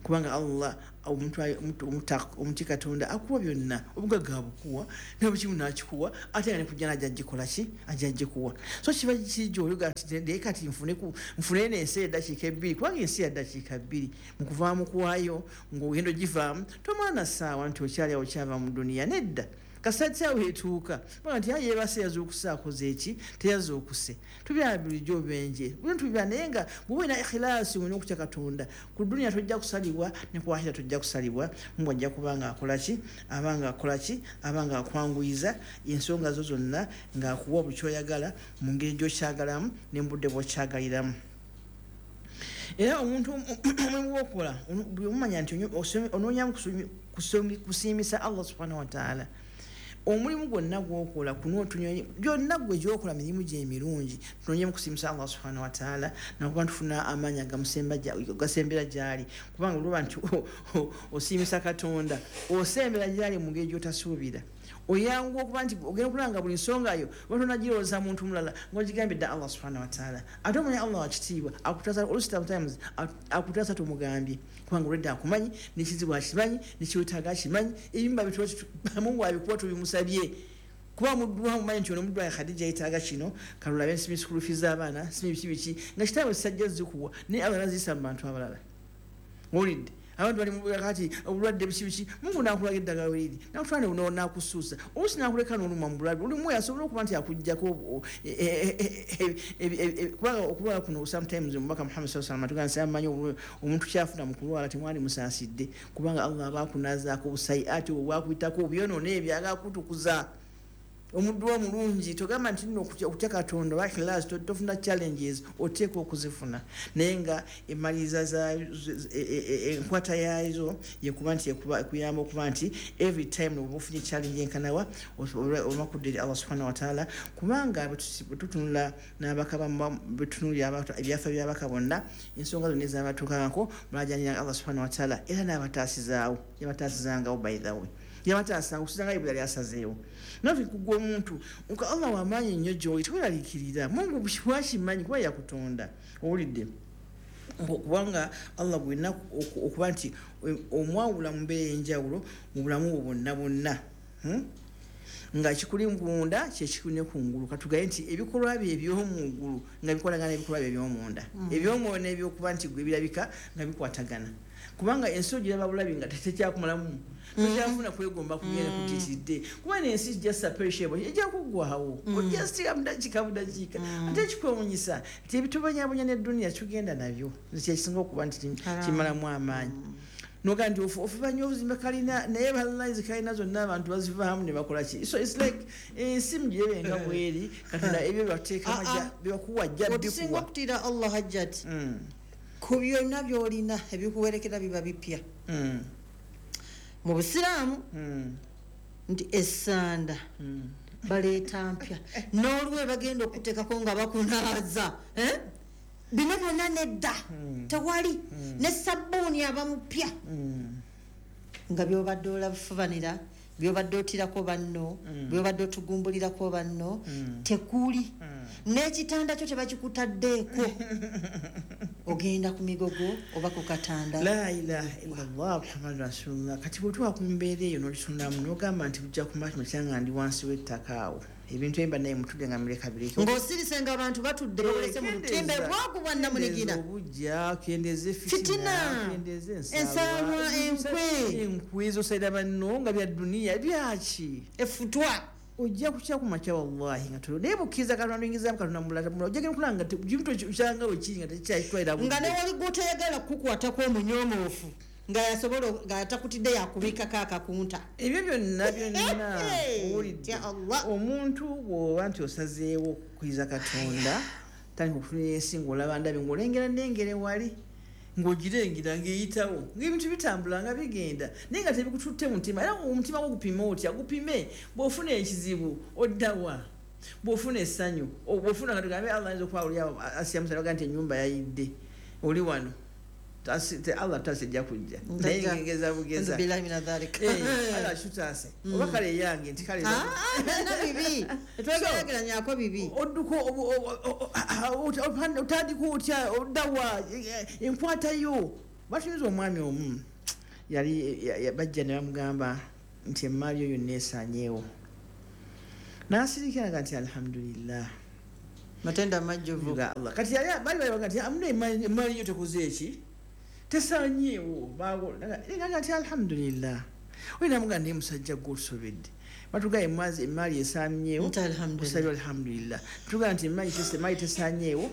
kubanga Allah omuti Katonda akuwa byonna obugagga bukuwa n'obukimu n'akikuwa ate nga ne kujja n'ajja agikola ki ajja agikuwa so kiba kijjo olyoga nti kati nfune n'ensi eddakiika 2 kubanga ensi ya ddakiika 2 mu kuvaamu kwayo ng'ogenda ogivaamu tomala ssaawa nti okyali awo kyava mu duniya nedda kasatya wetuuka bwana nti yeebase yazuukusa akoze eki teyazuukuse tubyala bulijjo benje bintu bibya naye nga bw'obeera ikhilaasi olina okutya Katonda ku duniya tojja kusalibwa ne ku akhira tojja kusalibwa Mungu ajja kubanga akola ki abanga akwanguyiza ensonga zo zonna ng'akuwa buli kyoyagala mu ngeri gy'okyagalamu n'embudde bw'okyagaliramu era omuntu omulimu gwokukola omumanya nti onoonyamu kusiimisa Allah subhanahu wa ta'ala omulimu gwonna gwokola byonna gwe gyokola mirimu gyemirungi tunonye mukusiimisa Allah subhanahu wa ta'ala nakuba tufuna amaanyi gasembera gyali kubanga oluba nti osiimisa Katonda osembera gyali mu ngeri gyotasuubira oyangu okuba nti ogenda kulanga buli nsonga yo batonagirowooza muntu mulala ng'ogigambidde Allah subhanahu wa ta'ala ate omanya Allah wakitiibwa sometimes akutaasa tomugambye kubanga olwedde akumanyi nekizibu akimanyi nekiwetaaga akimanyi ebimba Mungu abikuwa tobimusabye kuba muddu wamumanyi nti ono muddu wa Khadija yetaaga kino kalulabe nsimi school fees z'abaana simi biki nga kitaawe sajja zikuwa naye Allah naziyisa mu bantu abalala olidde abantu bali mubakati obulwadde biki Mungu n'akulaga eddagala liri nakutwale n'akusuusa oluusi n'akuleka n'oluma mu bulwadde oli mwe asobola okuba nti akuggyako kubanga okulwala kuno sometimes omubaka Muhammad sallallahu alaihi wasallam tuganisa amanyi omuntu kyafuna mu kulwala temwali musaasidde kubanga Allah abakunazaako obusayiati obwakuyitako obyonoona ebyo agakutukuza omuddu omulungi togamba nti nno okutya Katonda wa ikhlas tofuna challenges oteeka okuzifuna naye nga emaliriza enkwata yaazo yekuba nti ekuyamba okuba nti every time oba ofunye challenge enkanawa olwakuddira Allah subhanahu wa ta'ala kubanga betutunula betunulira ebyafa byabaka bonna ensonga zonna ezabatuukako balajanira Allah subhanahu wa ta'ala era n'abataasizaawo yabataasizangawo by the way yabataasanga okusanga ebula lyasazeewo nafi kugwa omuntu nka Allah wamaanyi nnyo gy'oli teweraliikirira Mungu bwakimanyi kuba yakutonda owulidde kubanga Allah bwena okuba nti omwawula mu mbeera enjawulo mu bulamu bwo bonna nga kikuli munda kyekikuli ne kungulu katugaye nti ebikolwa bye eby'omugulu nga bikolagana ebikolwa bye eby'omunda eby'omwoyo n'ebyokuba nti gwe birabika nga bikwatagana kubanga ensi ogiraba bulabi nga tekyakumalamu tokyafuna kwegomba kugenda kutiitiridde kuba n'ensi just perishable ejja kuggwawo ojja sitira mudakiika ate kikwewuunyisa nti ebitubonyabonya n'edduniya kigenda nabyo kyekisinga okuba nti kimalamu amaanyi noga nti ofuba nnyo obuzimbe kalina naye balaizi kalina zonna abantu bazivaamu ne bakola ki so it's like ensi mugirebenga bweri Katonda ebyo byateeka byebakuwa jja otusinga okutiira Allah hajjati ku byonna by'olina ebikuwerekera biba bipya mu Busiraamu nti essanda baleeta mpya n'olwe bagenda okuteekako nga bakunaaza bino byonna nedda tewali ne sabbuuni abamupya nga byobadde olabifubanira byobadde otirako banno byobadde otugumbulirako banno tekuli n'ekitanda kyo tebakikutaddeeko ogenda ku migogo oba ku katanda la ilaha illallah muhammadu rasulullah kati bwetwa ku mbeera eyo n'olitundamu n'ogamba nti bujja kumala kino kyanga ndi wansi w'ettaka awo ebintu emba naye mutudde nga muleka bireke ng'osirise nga abantu batudde bawolese mu lutimbe bwagubwa namunigina obujja kendeze fitina ensalwa enkwe zosaira banno nga bya duniya byaki efutwa ojja kukya ku makya wallahi nga tolo naye bukkiriza Katonda oyingizamu Katonda mulala ojja kulanga bintu kyanga wekiri nga tekyayitwalira nga newali gwotayagala kukukwatako omunyomoofu nga yasobola nga atakutidde yakubikako akakunta ebyo byonna owulidde omuntu bw'oba nti osazeewo okukkiriza Katonda tandika okufunira ensi ng'olaba ndabi ng'olengera nengere wali ng'ogirengera ng'eyitawo ng'ebintu bitambula nga bigenda naye nga tebikututte mu mutima era omutima gwo gupime otya gupime bw'ofuna ekizibu oddawa bw'ofuna essanyu bw'ofuna nga tugambe Allah ayinza okuba oli awo asiyamusala baga nti ennyumba yayidde oli wano Allah tasijja kujja naye ngegeza bugeza ala shutase oba kale yange nti kale bibi etwegeraganyako bibi odduko otandika otya oddawa enkwata yo batuyinza omwami omu yali bajja ne bamugamba nti emaali yo yonna esaanyeewo n'asirikiraga nti alhamdulillah matenda amajjuvu ga Allah kati bali baga nti amuna emaali yo tekoze eki tesaanyeewo naga nti alhamdulillah olina muga naye musajja gwosobedde batuga emaali esaanyeewo usabye alhamdulillah tuga nti emaali tesaanyeewo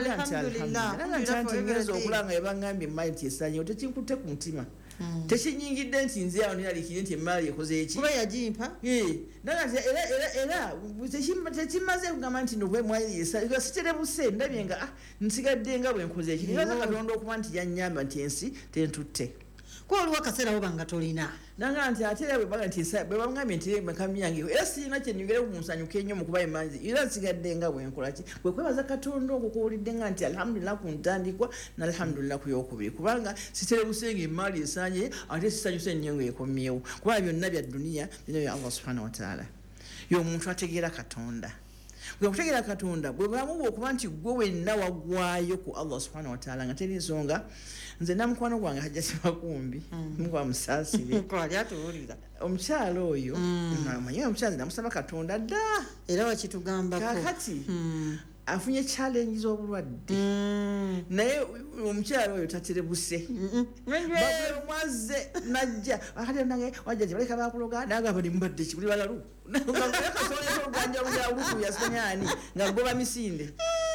nti ngeza okulanga yabangambye emaali nti esaanyeewo tekinkutte ku mutima tekinyingidde nti nze awo neralikire nti emaali ekoze eki kuba yagimpa naga nti era tekimaze kugamba nti siterebuse ndabye nga nsigadde nga bwenkoze eki nibaza katonda okuba nti yannyamba nti ensi tentutte kuba oliwo akaseera woba nga tolina nanga nti ate era bwebaga nti bwe bamugambye nti makamu yange era sirina kyenyongere kumusanyuka ennyo mu kuba emanzi era nsigadde nga bwenkola ki bwe kwebaza katonda okwo kuwulidde nga nti alhamdulillah ku ntandikwa nalhamdulillah ku yokubiri kubanga siterebuse nga emaali esanye ate sisanyuse nnyo ngaekomyewo kubanga byonna bya duniya bino bya Allah subhanahu wataala y'omuntu ategeera katonda bwe kutegeera katonda bwe bulamu bwe okuba nti gwe wenna wagwayo ku Allah subhanahu wataala nga teri nsonga nze namukwano gwange hajja sibakumbi mukwa musaasire kwali atuwulira omukyala oyo amanyi omukyala namusaba katonda dda era wakitugambako kakati afunye challenge z'obulwadde naye omukyala oyo taterebuse bagwemwaze najja akati nange wajja baleka bakuloga nagamba nimbadde kibuli balalu kasoleza oluganja lulyaluku yasanyani nga goba misinde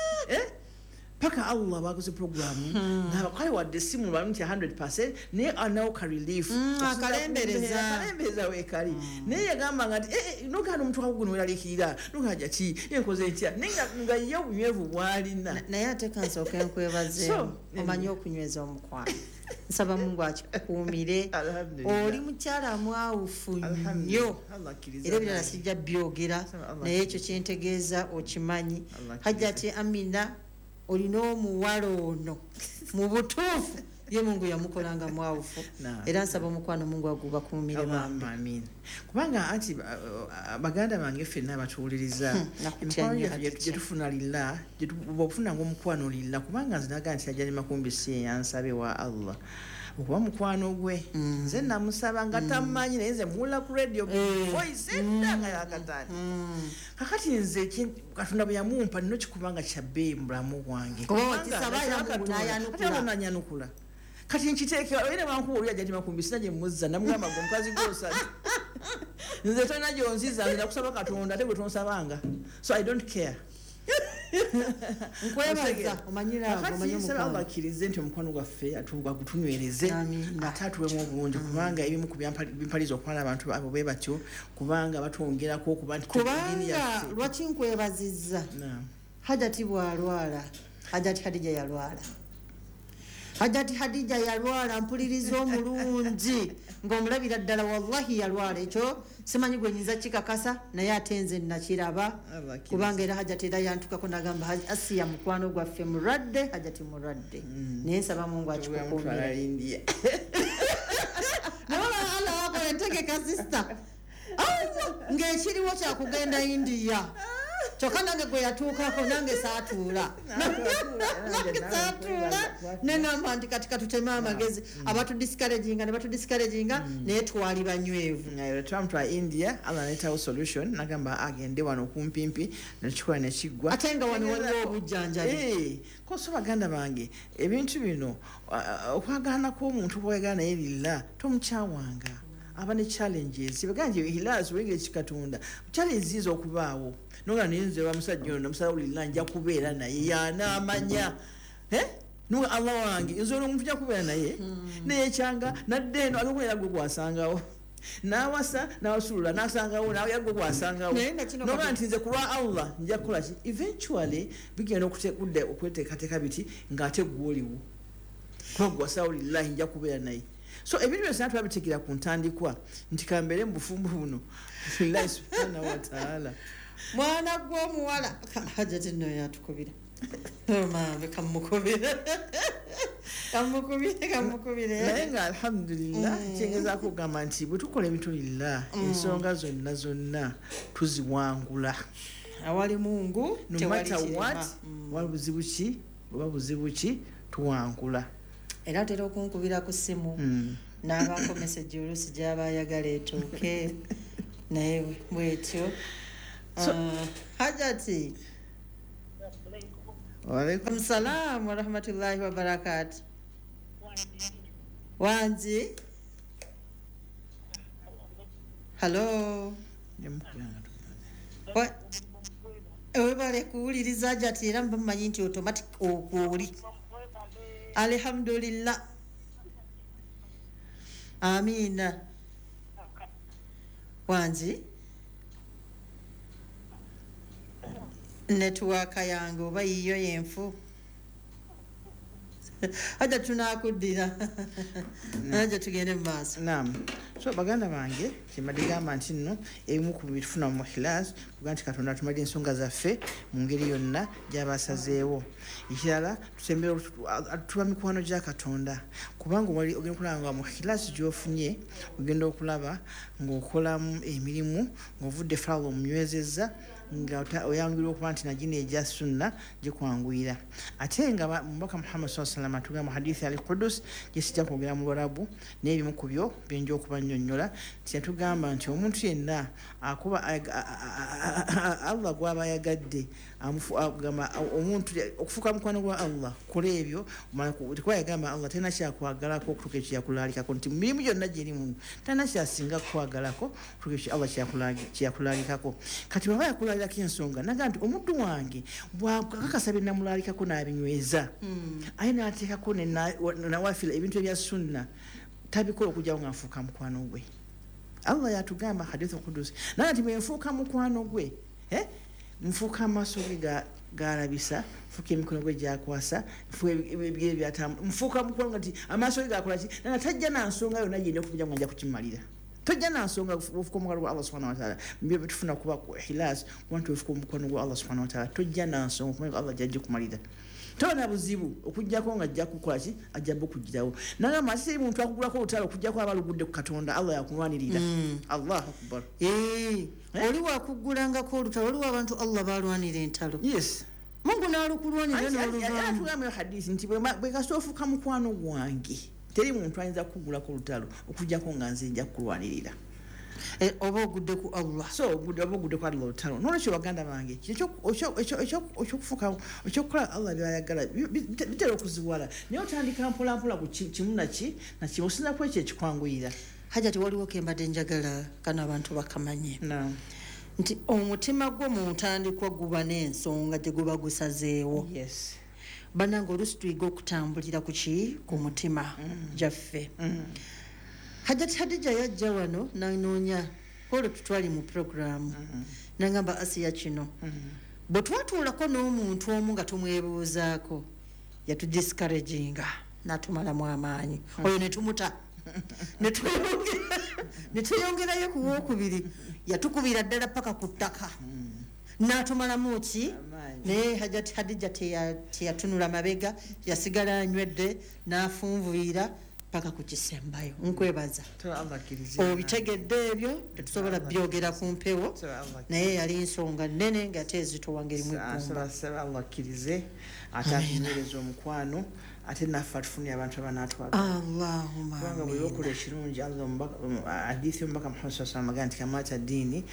paka Allah bakoze programu n'abakale wadde simu bamu nti 100% naye anawo ka relief akalembereza wekali naye yagamba nga nogana omuntu akuguno weralikirira nogaja ki enkoze ntya nga ye obunywevu bwalina naye ate kansooka enkwebazeemu omanyi okunyweza omukwano nsaba Mungu akikuumire oli mukyala mwawufu nnyo era ebirala sijja byogera naye ekyo kyentegeeza okimanyi hajjati Amina olina omuwala ono mu butuufu ye Mungu yamukolanga mwawufu era nsaba omukwano Mungu agubakuumire bambi kubanga anti baganda bange ffenna batuwuliriza emikwano gye tufuna lilla bwofuna ngaomukwano lilla kubanga nze naga nti ajja ne makumbi si yansabe wa Allah okuba mukwano gwe nze namusaba nga tamanyi naye nze muwula ku radio voice endanga yakatani kakati nze katonda bwe yamumpa nino kikubanga kyabbeeyi mu bulamu bwange nanyanukula kati nkiteeke era bankuwa oli ajja timakumbi sina gye muzza namugamba gwe omukazi gwosali nze tolina gyonziza nze nakusaba katonda ate gwe tonsabanga so I don't care nkwebaza omanyirago akkirize nti omukwano gwaffe atunywereze ate atuwemu obulungi kubanga ebimu ku bimpaliza okwala abantu abo bwe batyo kubanga batwongerako okuba nti kubanga lwaki nkwebazizza hajati bwalwala hajati Hadija yalwala hajati Hadija yalwala mpuliriza omulungi ng'omulabira ddala wallahi yalwala ekyo simanyi gwe nyinza kikakasa naye ate nze nakiraba kubanga era hajati era yantukako nagamba Asiya mukwano gwaffe mulwadde hajati mulwadde naye nsaba Mungu akikukuumire nawala wako entegeka sista ng'ekiriwo kyakugenda India kyokka nange gwe yatuukako nange saatuula negamba nti katika tuteme amagezi abatudiscouraginga ne batudiscouraginga naye twali banywevu twamutwala India Allah netawo solution nagamba agende wano kumpimpi nekikola nekiggwa ate nga wano waliwo obujjanjabi koso baganda bange ebintu bino okwagana kw'omuntu bwegana naye lilla tomukyawanga aba ne challenges baganje hilas wenge kikatonda challenges okubaawo noga ninze bamusajja ono musawulira nja kubeera naye yanamanya nuga Allah wange nzo omuntu nja kubeera naye naye kyanga nadde eno agokolera gwe gwasangawo nawasa nawasulula nasangawo nawe yagwe gwasangawo noga nti nze kulwa Allah nja kukola ki eventually bigenda okweteekateeka biti ng'ate gwoliwo kuba gwasawulira nja kubeera naye so ebintu byose natwabitegera ku ntandikwa nti kambere mu bufumbo buno Allah subhanahu wa ta'ala mwana gw'omuwala hajati nno yatukubira mama kamukubire naye nga alhamdulillah kyengezaako okugamba nti bwe tukola ebintu lillah ensonga zonna tuziwangula awali Mungu no matter what wali buzibu ki oba buzibu ki tuwangula era atera okunkubira ku ssimu n'abaako message oluusi gy'aba ayagala etuuke naye bwetyo Hajati Waalaikum salam wa rahmatullahi wa barakatuh Wanji Hello webale kuwuliriza Hajati era mbamanyi nti automatic okuuli alhamdulillah amina Wanji network yange oba yiyo yenfu aja tunakuddira aja tugende mu maaso naam so baganda bange kimadde gamba nti nno ebimu ku bitufuna mu ikhlas kuga nti Katonda atumalira ensonga zaffe mu ngeri yonna gy'abasazeewo ekirala tusembera tuba mikwano gya Katonda kubanga wali ogenda okulaba nga mu ikhlas gy'ofunye ogenda okulaba ng'okolamu emirimu ng'ovudde faawo omunywezezza nga oyangirwa okuba nti nagino egya sunna gikwanguyira ate nga mubaka Muhammad SAW atugamba mu hadithi al-Qudus gyesijja kwogera mu Lwarabu n'ebimu ku byo byenja okubannyonnyola nti yatugamba nti omuntu yenna akuba Allah gw'aba ayagadde agamba omuntu okufuuka mukwano gwa Allah kola ebyo tekuba yagamba Allah talina kyakwagalako okutuuka ekyo yakulalikako nti mirimu gyonna gyeri muntu talina kyasinga kukwagalako okutuuka ekyo Allah kyakulalikako kati baba yakulalirako ensonga naga nti omuddu wange bwakakasa bye namulalikako n'abinyweza aye n'ateekako nawafira ebintu ebya sunna tabikola okugyawo nga nfuuka mukwano gwe Allah yatugamba hadithu Qudus naga nti bwenfuuka mukwano gwe nfuuka amaaso ge galabisa nfuuka emikono gwe gyakwasa ebigere byatambula nfuuka mukwano nti amaaso ge gakola ki naga tajja nansonga yonna gyenda okujja nga nja kukimalira tojja nansonga ofuuka omukwano gwa Allah subhanahu wa ta'ala mbyo bitufuna kuba ku ikhlas kuba nti ofuuka omukwano gwa Allah subhanahu wa ta'ala tojja nansonga okumanya Allah gyajja kumalira tona buzibu okujjako nga ajja kukola ki ajja bukugirawo nagamba ate muntu akugulako olutalo okujjako aba alugudde ku Katonda Allah yakulwanirira Allahu akbar oli wakugulangako olutalo waliwo abantu Allah balwanira entalo yes Mungu n'alukulwanira n'oluvaamu tugambayo hadisi nti bwe kasita ofuuka mukwano gwange teri muntu ayinza kukugulako olutalo okujjako nga nze nja kukulwanirira oba ogudde ku Allah so ogudde ku Allah olutalo nolwekyo baganda bange ekyokufuuka ekyokukola Allah byayagala bitera okuziwala naye otandika mpolampola ku kimu naki osinza ku ekyo ekikwanguyira Hajati waliwo kembadde njagala kano abantu bakamanye nti omutima gwo mu ntandikwa guba n'ensonga gye guba gusazeewo yes bananga oluusi tuyiga okutambulira ku mutima gyaffe Hajati Hadija yajja wano nanoonya olwo tutwali mu programu nangamba Asiya kino bwe twatuulako n'omuntu omu nga tumwebuuzaako yatudiscouraginga n'atumalamu amaanyi oyo ne tumuta ne tweyongerayo ku wookubiri yatukubira ddala paka ku ttaka n'atumalamu ki naye Hajati Hadija teyatunula mabega yasigala anywedde n'afunvuira paka ku kisembayo nkwebaza obitegedde ebyo tetusobola byogera ku mpewo naye yali nsonga nnene nga tezitowangerimu eggumba Allah akkirize ate atunyereza omukwano ate naffe atufunire abantu abanaatwagala kubanga bwe okola ekirungi hadithi omubaka Muhammad sallallahu alaihi wasallam nti kamata ddiini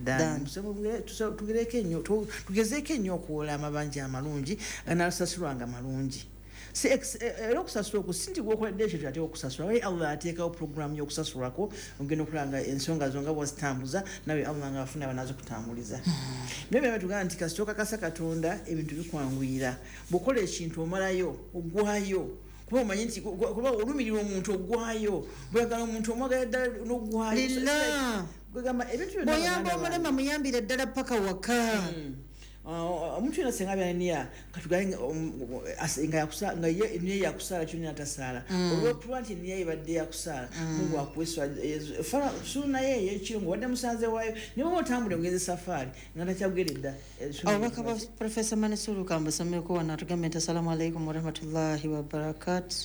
tugezeeko ennyo okuwola amabanja amalungi ganaasasulwanga malungi era okusasula okwo si nti gwokoledde ekyo tyateeka okusasula waye Allah ateekawo puroguramu y'okusasulwako ogenda okulanga ensonga zo nga bwazitambuza nawe Allah nga afuna banaazo kutambuliza naye byaba tugamba nti kasita okakasa Katonda ebintu bikwanguyira bw'okola ekintu omalayo oggwayo kuba omanyi nti kuba olumirira omuntu oggwayo bweyagala omuntu omwagala ddala n'oggwayo bw'oyamba omulema muyambire ddala paka waka omuntu yena senga byaniya katugaye nga ye niye yakusala kyonna atasaala olwokuba nti niye ibadde yakusala Mungu akweswa fara suna ye yekiro wadde musanze waayo niwe otambule ngeze safari nga takyageredda abaka ba Professor Manesulu kamba sameko wana tugambe assalamu alaykum wa rahmatullahi wa barakatuh.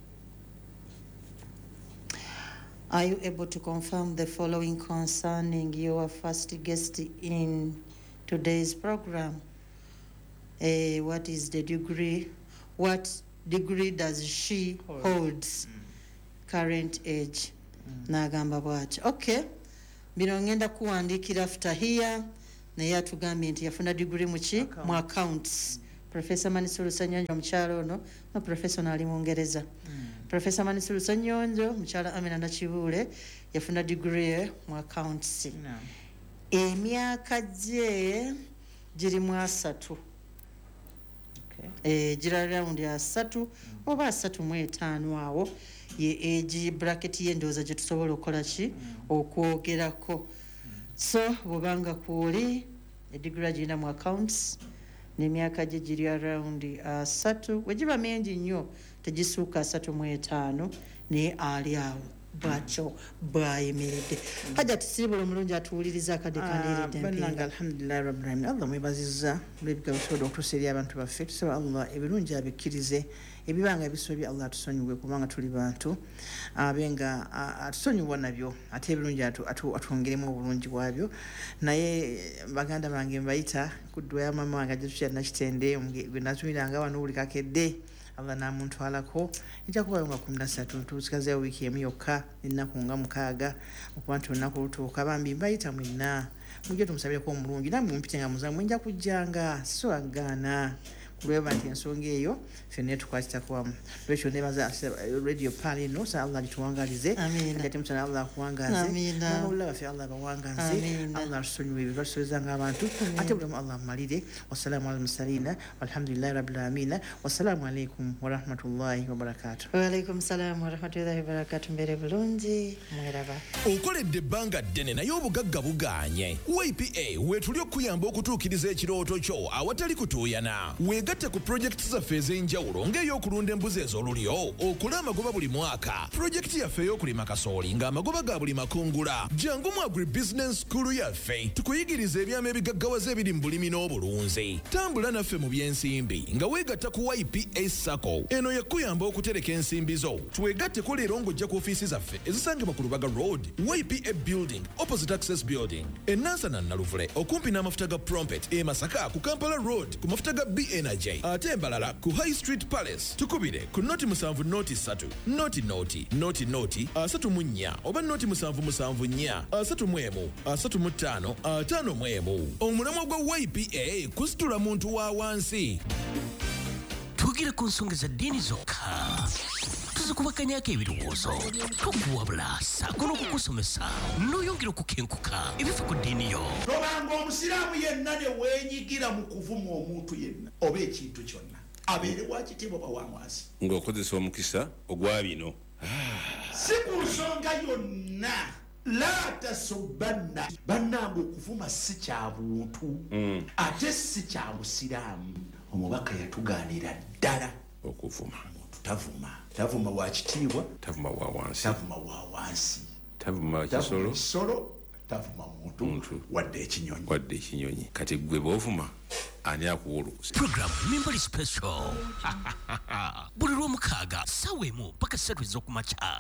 Are you able to confirm the following concerning your first guest in today's program? What is the degree? What degree does she holds current age n'agamba bw'ati okay bino ngenda kuwandiikira after here naye atugambye nti yafuna degree mu accounts Professor Manisulu Sanyonjo mukyalo ono no professor ali mu Ngereza Professor Manisulu Sanyonjo mukyala Amina Nakibuule yafuna degree mu accounts emyaka gye giri mu 3 gira round ya 3 oba 35 awo ye age bracket y'endowooza gye tusobola okukola ki okwogerako so bwobanga kwoli degree girina mu accounts n'emyaka gye giri around 3 wegiba mingi nnyo tegisuuka 35 naye ali awo bwatyo bwayemeredde hajja tusiibula omulungi atuwuliriza akadde kandiridde bannanga alhamdulillahi rabbil alamin Allah mwebazizza olw'ebigabo bisobola okutuusa eri abantu baffe tusaba Allah ebirungi abikkirize ebibanga bisobye Allah atusonyiwe kubanga tuli bantu abenga atusonyiwa nabyo ate ebirungi atwongeremu obulungi bwabyo naye baganda bange mbayita kuddwa ya mama wange ajetukya nakitende gwe natumiranga wano buli kakedde Allah namuntwalako ejja kubayo nga 13 tusigaze wiiki emu yokka ennaku nga 6 okuba nti olunaku lutuuka bambi mbayita mwenna mujje tumusabireko omulungi namwe mumpite nga muzamu nja kujjanga siwagaana kulweba nti ensonga eyo ffenna tukwatitako wamu lwekyo nebaza radio pale eno sa Allah lituwangalize ate musana Allah akuwangaze n'abawulira baffe Allah bawangaze Allah atusonyiwe ebyo batusobezanga abantu ate bulamu Allah amalire wassalamu ala mursalina walhamdulillahi rabbil alamin wassalamu alaikum warahmatullahi wabarakatuh. Waalaikum salaam warahmatullahi wabarakatuh. Mbere bulungi mweraba okoledde ebbanga ddene naye obugagga buganye YPA wetuli okuyamba okutuukiriza ekirooto kyo awatali kutuuyana wegatte ku projekiti zaffe ez'enjawulo ng'ey'okulunda embuzi ez'olulyo okula amagoba buli mwaka projekiti yaffe ey'okulima kasooli ng'amagoba ga buli makungula jangu mu agribusiness school yaffe tukuyigiriza ebyama ebigaggawaza ebiri mu bulimi n'obulunzi tambula naffe mu by'ensimbi nga weegatta ku YPA Sacco eno yakuyamba okutereka ensimbi zo twegatteko leero ng'ojja ku ofiisi zaffe ezisangibwa ku Lubaga Road YPA Building opposite Access Building enansana Naluvule okumpi n'amafuta ga Prompet e Masaka ku Kampala Road ku mafuta ga B Energy ate embalala ku High Street Palace tukubire ku noti 7 noti 3 noti 34 oba noti 7 35 omulamwa gwa YPA kusitula muntu wa wansi tugire ku nsonga za ddiini zokka tuzikubaganyako ebirowoozo tokuwabula saako n'okukusomesa n'oyongera okukenkuka ebifa ku ddiini yo tobanga omusiraamu yenna ne weenyigira mu kuvuma omuntu yenna oba ekintu kyonna abeere wakitiibwa bawamwasi ng'okozesa omukisa ogwa bino si ku nsonga yonna la tasubanna bannange okuvuma si kya buntu ate si kya busiraamu omubaka yatugaanira ddala okuvuma tavuma wa kitiibwa tavuma wa wansi tavuma kisolo tavuma muntu wadde ekinyonyi kati gwe bw'ovuma ani akuwa olukusa program Mimbali Special buli lw'omukaaga ssaawa emu paka 3 ez'okumakya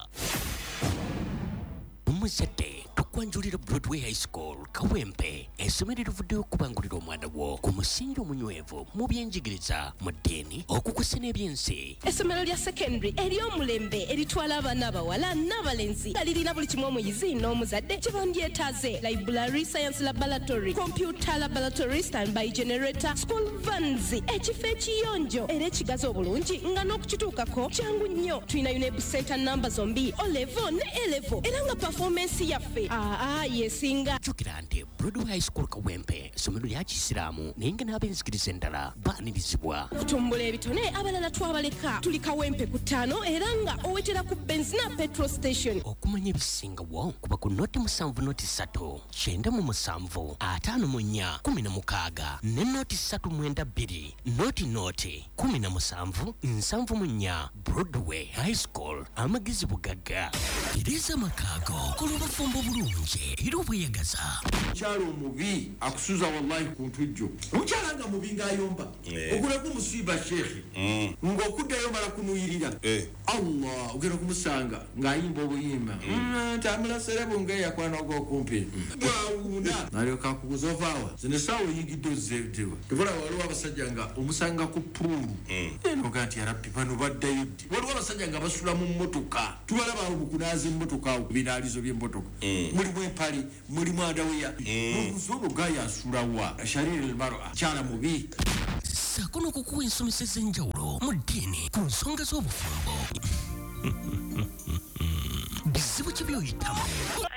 omuzadde tukwanjulira Broadway High School Kawempe essomero erivuddeyo okubangulira omwana wo ku musingi omunywevu mu byenjigiriza mu ddiini okukusa n'ebyensi essomero lya secondary ery'omulembe eritwala abaana abawala n'abalenzi nga lirina buli kimu omuyizi n'omuzadde kye bandyetaaze library science laboratory computer laboratory standby generator school vans ekifo ekiyonjo era ekigazi obulungi nga n'okukituukako kyangu nnyo tulina UNEB center namba zombi O-level ne A-level era nga performance yaffe yesinga jjukira nti Broadway High School Kawempe essomero lya kisiraamu naye nga n'abenzikiriza endala baanirizibwa kutumbula ebitone abalala twabaleka tuli Kawempe ku 5 era nga owetera ku benzina petrol station okumanya ebisingawo kuba ku noti 7 noti 3 97 54 16 ne noti 392 noti 17 74 Broadway High School amagezi bugagga iriza makaago kulubafumbo obulungi era obweyagaza. Omukyala omubi akusuza wallahi ku ntujjo. Omukyala nga mubi ng'ayomba ogulako musiiba sheekhe ng'okuddayo mala kunuyirira Allah ogenda kumusanga ng'ayimba obuyimba ntambula serebu ng'eyakwana ogw'okumpi bwawuuna n'alyoka akubuza ovaawa zino essaawa oyingidde ozzeetewa tebulaba waliwo abasajja nga omusanga ku puulu enoga nti yarabbi bano baddayo ddi waliwo abasajja nga basula mu mmotoka tubalaba awo bukunaaza emmotoka awo binaalizo by'emmotoka mulimu empale mulimu andaweya ono gaya asulawa shariri elmara kyala mubi ssaako n'okukuwa ensomesa ez'enjawulo mu ddiini ku nsonga z'obufumbo bizibu ki by'oyitamu